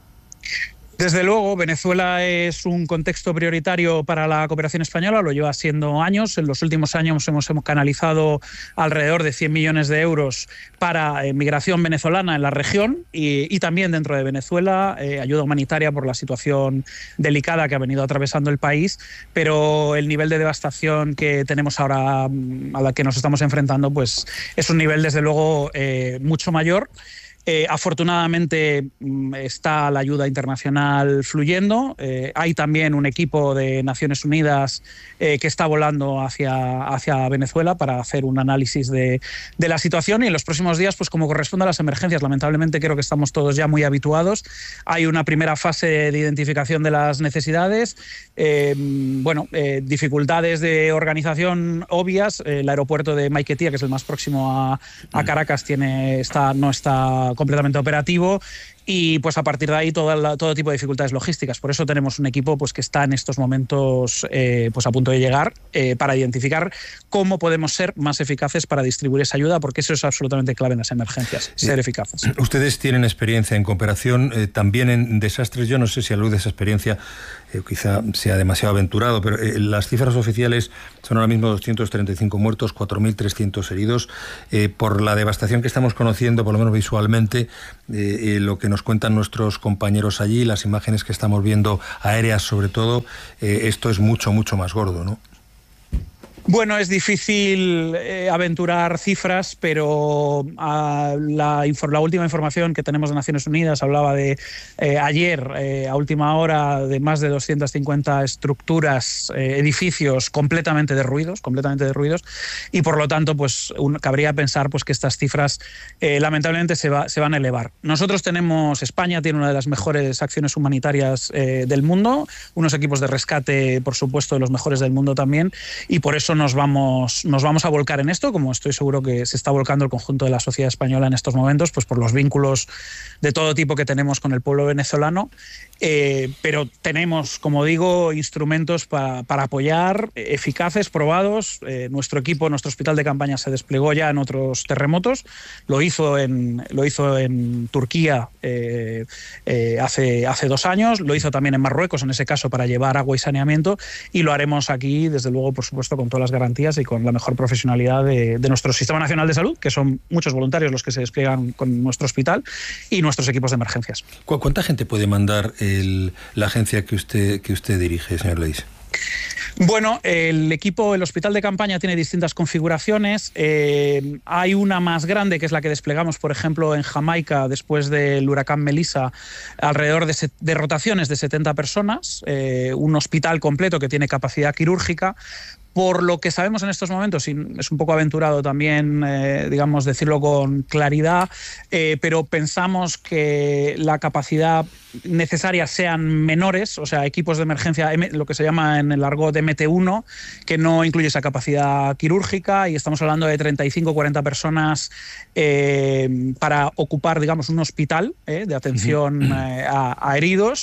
Desde luego, Venezuela es un contexto prioritario para la cooperación española, lo lleva siendo años. En los últimos años hemos canalizado alrededor de 100 millones de euros para migración venezolana en la región y también dentro de Venezuela, ayuda humanitaria por la situación delicada que ha venido atravesando el país, pero el nivel de devastación que tenemos ahora, a la que nos estamos enfrentando, pues es un nivel desde luego mucho mayor. Afortunadamente está la ayuda internacional fluyendo. Hay también un equipo de Naciones Unidas que está volando hacia Venezuela para hacer un análisis de la situación, y en los próximos días, pues como corresponde a las emergencias, lamentablemente creo que estamos todos ya muy habituados. Hay una primera fase de identificación de las necesidades, dificultades de organización obvias. El aeropuerto de Maiquetía, que es el más próximo a Caracas, no está completamente operativo, y pues a partir de ahí todo tipo de dificultades logísticas. Por eso tenemos un equipo pues que está en estos momentos pues a punto de llegar para identificar cómo podemos ser más eficaces para distribuir esa ayuda, porque eso es absolutamente clave en las emergencias, ser eficaces. Ustedes tienen experiencia en cooperación, también en desastres. Yo no sé si a la luz de esa experiencia quizá sea demasiado aventurado, pero las cifras oficiales son ahora mismo 235 muertos, 4.300 heridos. Por la devastación que estamos conociendo, por lo menos visualmente, lo que nos cuentan nuestros compañeros allí, las imágenes que estamos viendo aéreas sobre todo, esto es mucho, mucho más gordo, ¿no? Bueno, es difícil aventurar cifras, pero la última información que tenemos de Naciones Unidas hablaba de ayer, a última hora, de más de 250 estructuras, edificios completamente derruidos, y por lo tanto pues cabría pensar pues que estas cifras lamentablemente se van a elevar. España tiene una de las mejores acciones humanitarias del mundo, unos equipos de rescate, por supuesto, de los mejores del mundo también, y por eso nos vamos a volcar en esto, como estoy seguro que se está volcando el conjunto de la sociedad española en estos momentos, pues por los vínculos de todo tipo que tenemos con el pueblo venezolano, pero tenemos, como digo, instrumentos para apoyar, eficaces, probados. Nuestro hospital de campaña se desplegó ya en otros terremotos, lo hizo en Turquía hace 2 años, lo hizo también en Marruecos, en ese caso para llevar agua y saneamiento, y lo haremos aquí, desde luego, por supuesto, con todas las garantías y con la mejor profesionalidad de nuestro Sistema Nacional de Salud, que son muchos voluntarios los que se despliegan con nuestro hospital, y nuestros equipos de emergencias. ¿Cuánta gente puede mandar la agencia que usted dirige, señor Leis? Bueno, el hospital de campaña tiene distintas configuraciones. Hay una más grande, que es la que desplegamos, por ejemplo, en Jamaica después del huracán Melissa, alrededor de rotaciones de 70 personas, un hospital completo que tiene capacidad quirúrgica. Por lo que sabemos en estos momentos, y es un poco aventurado también, decirlo con claridad, pero pensamos que la capacidad necesaria sean menores, o sea, equipos de emergencia, lo que se llama en el argot MT1, que no incluye esa capacidad quirúrgica, y estamos hablando de 35 o 40 personas para ocupar, un hospital de atención a heridos.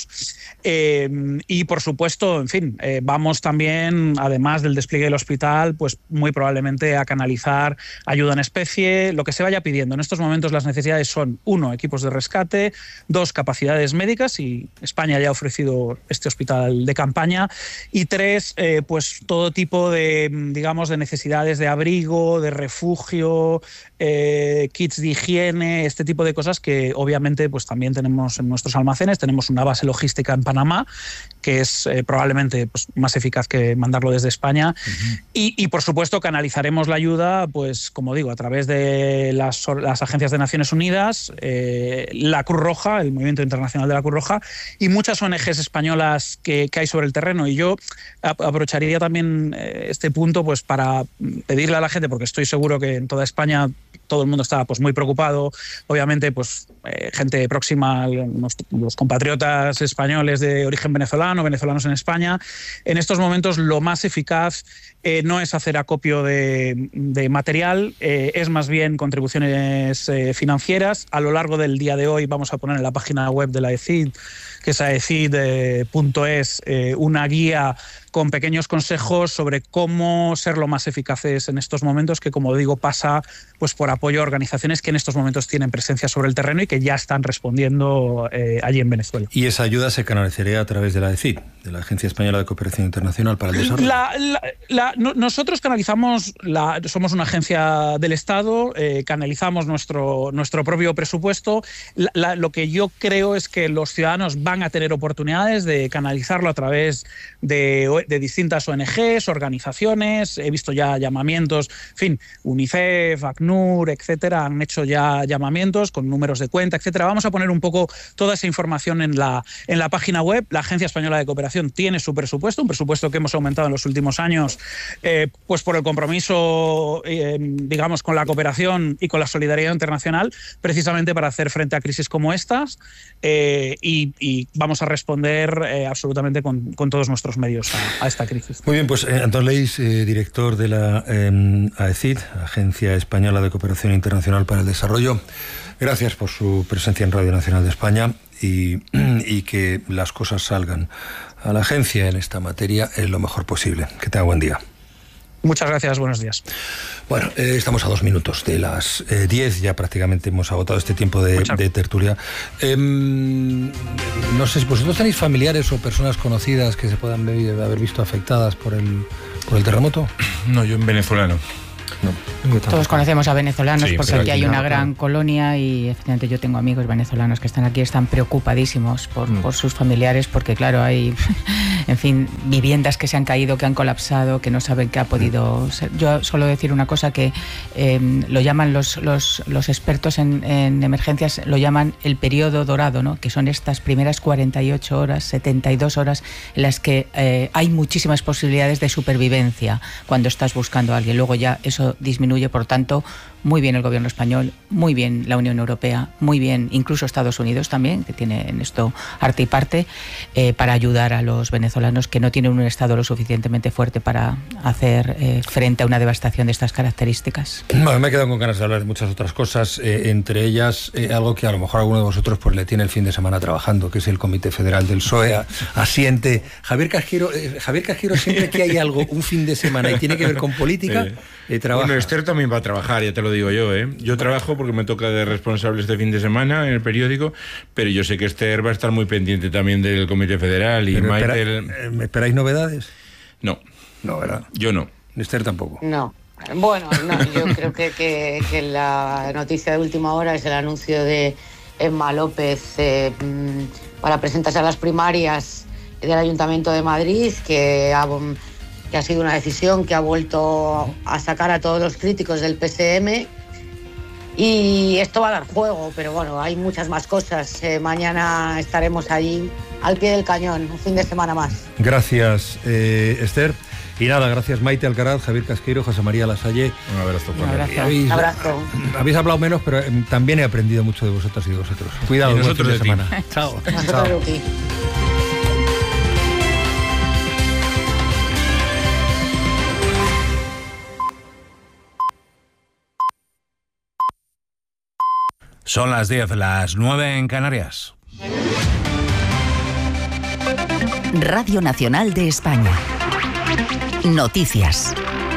Y, por supuesto, vamos también, además del despliegue del hospital, pues muy probablemente a canalizar ayuda en especie, lo que se vaya pidiendo. En estos momentos las necesidades son 1, equipos de rescate, 2, capacidades médicas, y España ya ha ofrecido este hospital de campaña, y 3, pues todo tipo de necesidades de abrigo, de refugio, kits de higiene, este tipo de cosas que obviamente pues también tenemos en nuestros almacenes. Tenemos una base logística en Panamá, que es probablemente pues, más eficaz que mandarlo desde España. Y por supuesto canalizaremos la ayuda, pues como digo, a través de las agencias de Naciones Unidas, la Cruz Roja, el Movimiento Internacional de la Cruz Roja, y muchas ONGs españolas que hay sobre el terreno. Y yo aprovecharía también este punto pues para pedirle a la gente, porque estoy seguro que en toda España todo el mundo está pues muy preocupado, obviamente pues gente próxima, los compatriotas españoles de origen venezolano, venezolanos en España. En estos momentos lo más eficaz no es hacer acopio de material, es más bien contribuciones financieras. A lo largo del día de hoy vamos a poner en la página web de la ECID, que es aecid.es, una guía con pequeños consejos sobre cómo ser lo más eficaces en estos momentos, que como digo pasa pues por apoyo a organizaciones que en estos momentos tienen presencia sobre el terreno y que ya están respondiendo allí en Venezuela. ¿Y esa ayuda se canalizaría a través de la ECID, de la Agencia Española de Cooperación Internacional para el Desarrollo? nosotros canalizamos, somos una agencia del Estado, canalizamos nuestro propio presupuesto. Lo que yo creo es que los ciudadanos van a tener oportunidades de canalizarlo a través de distintas ONGs, organizaciones. He visto ya llamamientos, en fin, UNICEF, ACNUR, etcétera, han hecho ya llamamientos con números de cuenta, etcétera. Vamos a poner un poco toda esa información en la página web. La Agencia Española de Cooperación tiene su presupuesto, un presupuesto que hemos aumentado en los últimos años, pues por el compromiso, digamos, con la cooperación y con la solidaridad internacional, precisamente para hacer frente a crisis como estas, y vamos a responder absolutamente con todos nuestros medios a esta crisis. Muy bien, pues Antón Leis, director de la AECID, Agencia Española de Cooperación Internacional para el Desarrollo, gracias por su presencia en Radio Nacional de España y que las cosas salgan a la agencia en esta materia lo mejor posible. Que tenga buen día. Muchas gracias, buenos días. Bueno, estamos a 2 minutos de las 10, ya prácticamente hemos agotado este tiempo de tertulia. No sé si vosotros tenéis familiares o personas conocidas que se puedan haber visto afectadas por el terremoto. No, yo en Venezuela no. No. Todos conocemos a venezolanos, sí, porque aquí hay una gran colonia y efectivamente yo tengo amigos venezolanos que están aquí, están preocupadísimos por sus familiares, porque claro, hay, en fin, viviendas que se han caído, que han colapsado, que no saben qué ha podido ser. Yo suelo decir una cosa que lo llaman los expertos en emergencias, lo llaman el periodo dorado, ¿no? Que son estas primeras 48 horas, 72 horas en las que hay muchísimas posibilidades de supervivencia cuando estás buscando a alguien. Luego ya eso disminuye, por tanto, muy bien el gobierno español, muy bien la Unión Europea, muy bien incluso Estados Unidos también, que tiene en esto arte y parte, para ayudar a los venezolanos que no tienen un Estado lo suficientemente fuerte para hacer frente a una devastación de estas características. Bueno, me he quedado con ganas de hablar de muchas otras cosas, entre ellas algo que a lo mejor alguno de vosotros pues le tiene el fin de semana trabajando, que es el Comité Federal del PSOE. Asiente Javier Casquero, siempre que hay algo un fin de semana y tiene que ver con política, trabaja. Bueno, Esther también va a trabajar, ya te lo digo yo, ¿eh? Yo trabajo porque me toca de responsable este fin de semana en el periódico, pero yo sé que Esther va a estar muy pendiente también del Comité Federal. Y Maite... ¿Esperáis novedades? No. No, ¿verdad? Yo no. Esther tampoco. No. Bueno, no, yo creo que la noticia de última hora es el anuncio de Emma López para presentarse a las primarias del Ayuntamiento de Madrid, que ha sido una decisión que ha vuelto a sacar a todos los críticos del PSM, y esto va a dar juego, pero bueno, hay muchas más cosas. Mañana estaremos allí al pie del cañón, un fin de semana más. Gracias, Esther. Y nada, gracias Maite Alcaraz, Javier Casquero, José María Lasalle. Un abrazo. Un abrazo. Habéis hablado menos, pero también he aprendido mucho de vosotras y de vosotros. Cuidado, buen fin de semana. Chao. Chao. Son las 10, las 9 en Canarias. Radio Nacional de España. Noticias.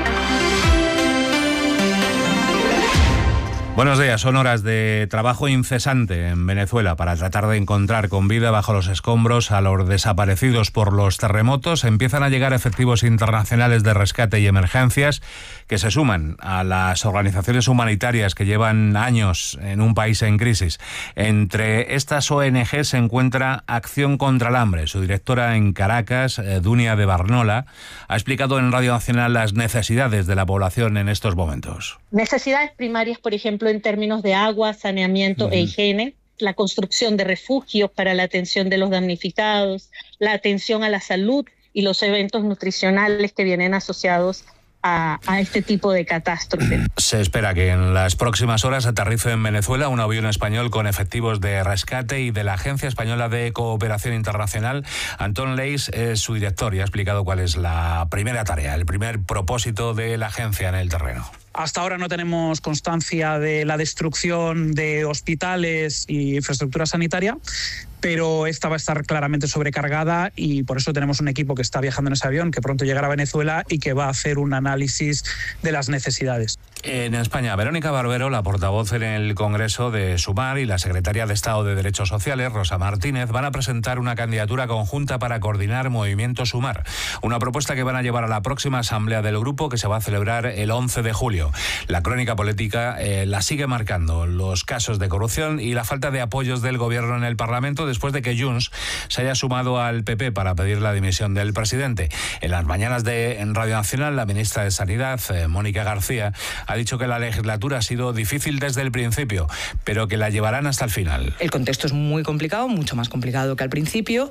Buenos días, son horas de trabajo incesante en Venezuela para tratar de encontrar con vida bajo los escombros a los desaparecidos por los terremotos. Empiezan a llegar efectivos internacionales de rescate y emergencias que se suman a las organizaciones humanitarias que llevan años en un país en crisis. Entre estas ONG se encuentra Acción contra el Hambre. Su directora en Caracas, Dunia de Barnola, ha explicado en Radio Nacional las necesidades de la población en estos momentos. Necesidades primarias, por ejemplo, en términos de agua, saneamiento e higiene, la construcción de refugios para la atención de los damnificados, la atención a la salud y los eventos nutricionales que vienen asociados a este tipo de catástrofe. Se espera que en las próximas horas aterrice en Venezuela un avión español con efectivos de rescate y de la Agencia Española de Cooperación Internacional. Antón Leis es su director y ha explicado cuál es la primera tarea, el primer propósito de la agencia en el terreno. Hasta ahora no tenemos constancia de la destrucción de hospitales y infraestructura sanitaria, pero esta va a estar claramente sobrecargada y por eso tenemos un equipo que está viajando en ese avión, que pronto llegará a Venezuela y que va a hacer un análisis de las necesidades. En España, Verónica Barbero, la portavoz en el Congreso de Sumar, y la secretaria de Estado de Derechos Sociales, Rosa Martínez, van a presentar una candidatura conjunta para coordinar Movimiento Sumar, una propuesta que van a llevar a la próxima asamblea del grupo, que se va a celebrar el 11 de julio. La crónica política la sigue marcando los casos de corrupción y la falta de apoyos del gobierno en el Parlamento, después de que Junts se haya sumado al PP para pedir la dimisión del presidente. En las mañanas en Radio Nacional, la ministra de Sanidad, Mónica García, ha dicho que la legislatura ha sido difícil desde el principio, pero que la llevarán hasta el final. El contexto es muy complicado, mucho más complicado que al principio,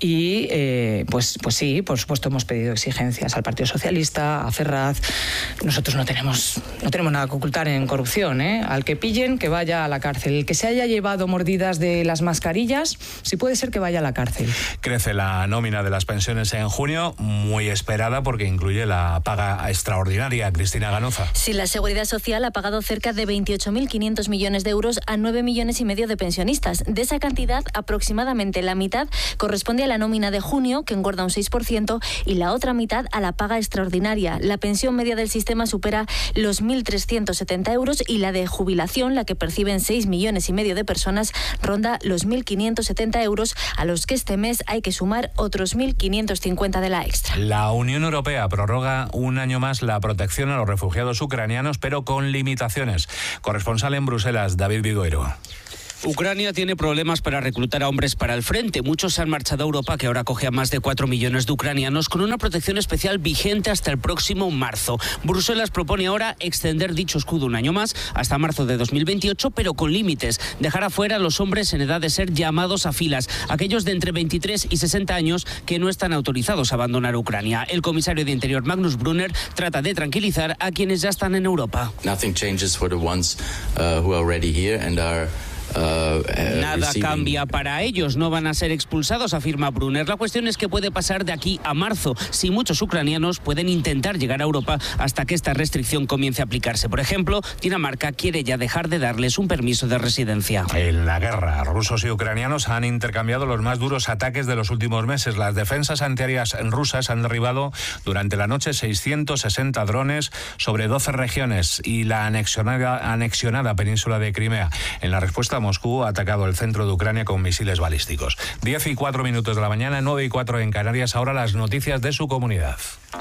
y pues sí, por supuesto hemos pedido exigencias al Partido Socialista, a Ferraz. Nosotros no tenemos nada que ocultar en corrupción, ¿eh? Al que pillen, que vaya a la cárcel. El que se haya llevado mordidas de las mascarillas, sí puede ser que vaya a la cárcel. Crece la nómina de las pensiones en junio, muy esperada porque incluye la paga extraordinaria. Cristina Ganoza. Sí, la Seguridad Social ha pagado cerca de 28.500 millones de euros a 9,5 millones de pensionistas. De esa cantidad, aproximadamente la mitad corresponde a la nómina de junio, que engorda un 6%, y la otra mitad a la paga extraordinaria. La pensión media del sistema supera los 1.370 euros y la de jubilación, la que perciben 6,5 millones de personas, ronda los 1.570 euros, a los que este mes hay que sumar otros 1.550 de la extra. La Unión Europea prorroga un año más la protección a los refugiados ucranianos, pero con limitaciones. Corresponsal en Bruselas, David Vigoiro. Ucrania tiene problemas para reclutar a hombres para el frente. Muchos se han marchado a Europa, que ahora acoge a más de 4 millones de ucranianos, con una protección especial vigente hasta el próximo marzo. Bruselas propone ahora extender dicho escudo un año más, hasta marzo de 2028, pero con límites. Dejar afuera a los hombres en edad de ser llamados a filas, aquellos de entre 23 y 60 años que no están autorizados a abandonar Ucrania. El comisario de Interior, Magnus Brunner, trata de tranquilizar a quienes ya están en Europa. Nothing changes for the ones who are already here and are Nada cambia para ellos, no van a ser expulsados, afirma Brunner. La cuestión es que puede pasar de aquí a marzo, si muchos ucranianos pueden intentar llegar a Europa hasta que esta restricción comience a aplicarse. Por ejemplo, Dinamarca quiere ya dejar de darles un permiso de residencia. En la guerra, rusos y ucranianos han intercambiado los más duros ataques de los últimos meses. Las defensas antiaéreas rusas han derribado durante la noche 660 drones sobre 12 regiones y la anexionada península de Crimea. En la respuesta, Moscú ha atacado el centro de Ucrania con misiles balísticos. 10:04 de la mañana, 9:04 en Canarias. Ahora las noticias de su comunidad.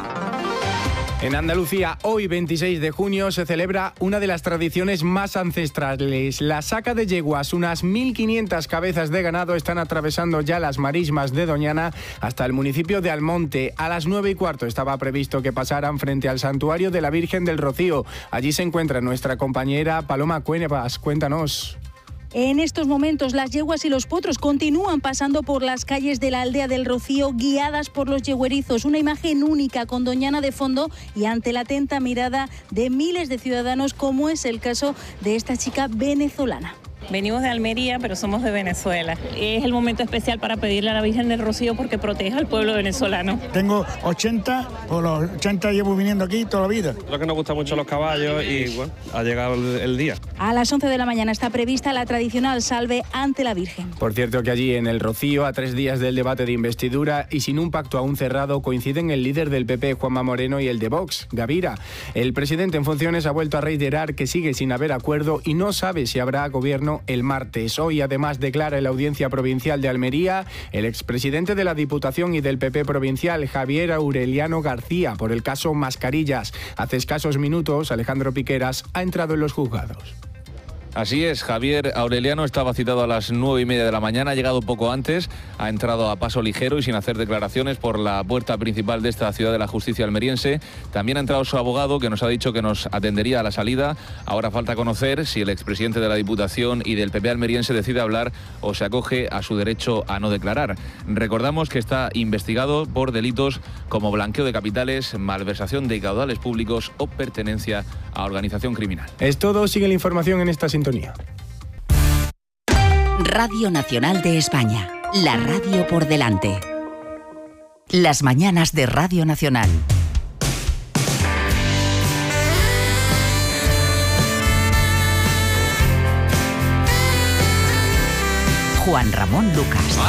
En Andalucía, hoy 26 de junio, se celebra una de las tradiciones más ancestrales, la saca de yeguas. Unas 1.500 cabezas de ganado están atravesando ya las marismas de Doñana hasta el municipio de Almonte. A las 9:15 estaba previsto que pasaran frente al santuario de la Virgen del Rocío. Allí se encuentra nuestra compañera Paloma Cuevas. Cuéntanos. En estos momentos, las yeguas y los potros continúan pasando por las calles de la aldea del Rocío, guiadas por los yeguerizos. Una imagen única, con Doñana de fondo y ante la atenta mirada de miles de ciudadanos, como es el caso de esta chica venezolana. Venimos de Almería, pero somos de Venezuela. Es el momento especial para pedirle a la Virgen del Rocío porque proteja al pueblo venezolano. Tengo 80, por los 80 llevo viniendo aquí toda la vida. Lo que nos gustan mucho los caballos y bueno, ha llegado el día. A las 11 de la mañana está prevista la tradicional salve ante la Virgen. Por cierto que allí en el Rocío, a 3 días del debate de investidura y sin un pacto aún cerrado, coinciden el líder del PP, Juanma Moreno, y el de Vox, Gavira. El presidente en funciones ha vuelto a reiterar que sigue sin haber acuerdo y no sabe si habrá gobierno el martes. Hoy además declara en la Audiencia Provincial de Almería el expresidente de la Diputación y del PP provincial, Javier Aureliano García, por el caso Mascarillas. Hace escasos minutos, Alejandro Piqueras ha entrado en los juzgados. Así es, Javier Aureliano estaba citado a las 9:30 de la mañana, ha llegado poco antes, ha entrado a paso ligero y sin hacer declaraciones por la puerta principal de esta ciudad de la justicia almeriense. También ha entrado su abogado, que nos ha dicho que nos atendería a la salida. Ahora falta conocer si el expresidente de la Diputación y del PP almeriense decide hablar o se acoge a su derecho a no declarar. Recordamos que está investigado por delitos como blanqueo de capitales, malversación de caudales públicos o pertenencia a organización criminal. Es todo, sigue la información en esta sintonía. Radio Nacional de España, la radio por delante. Las mañanas de Radio Nacional. Juan Ramón Lucas.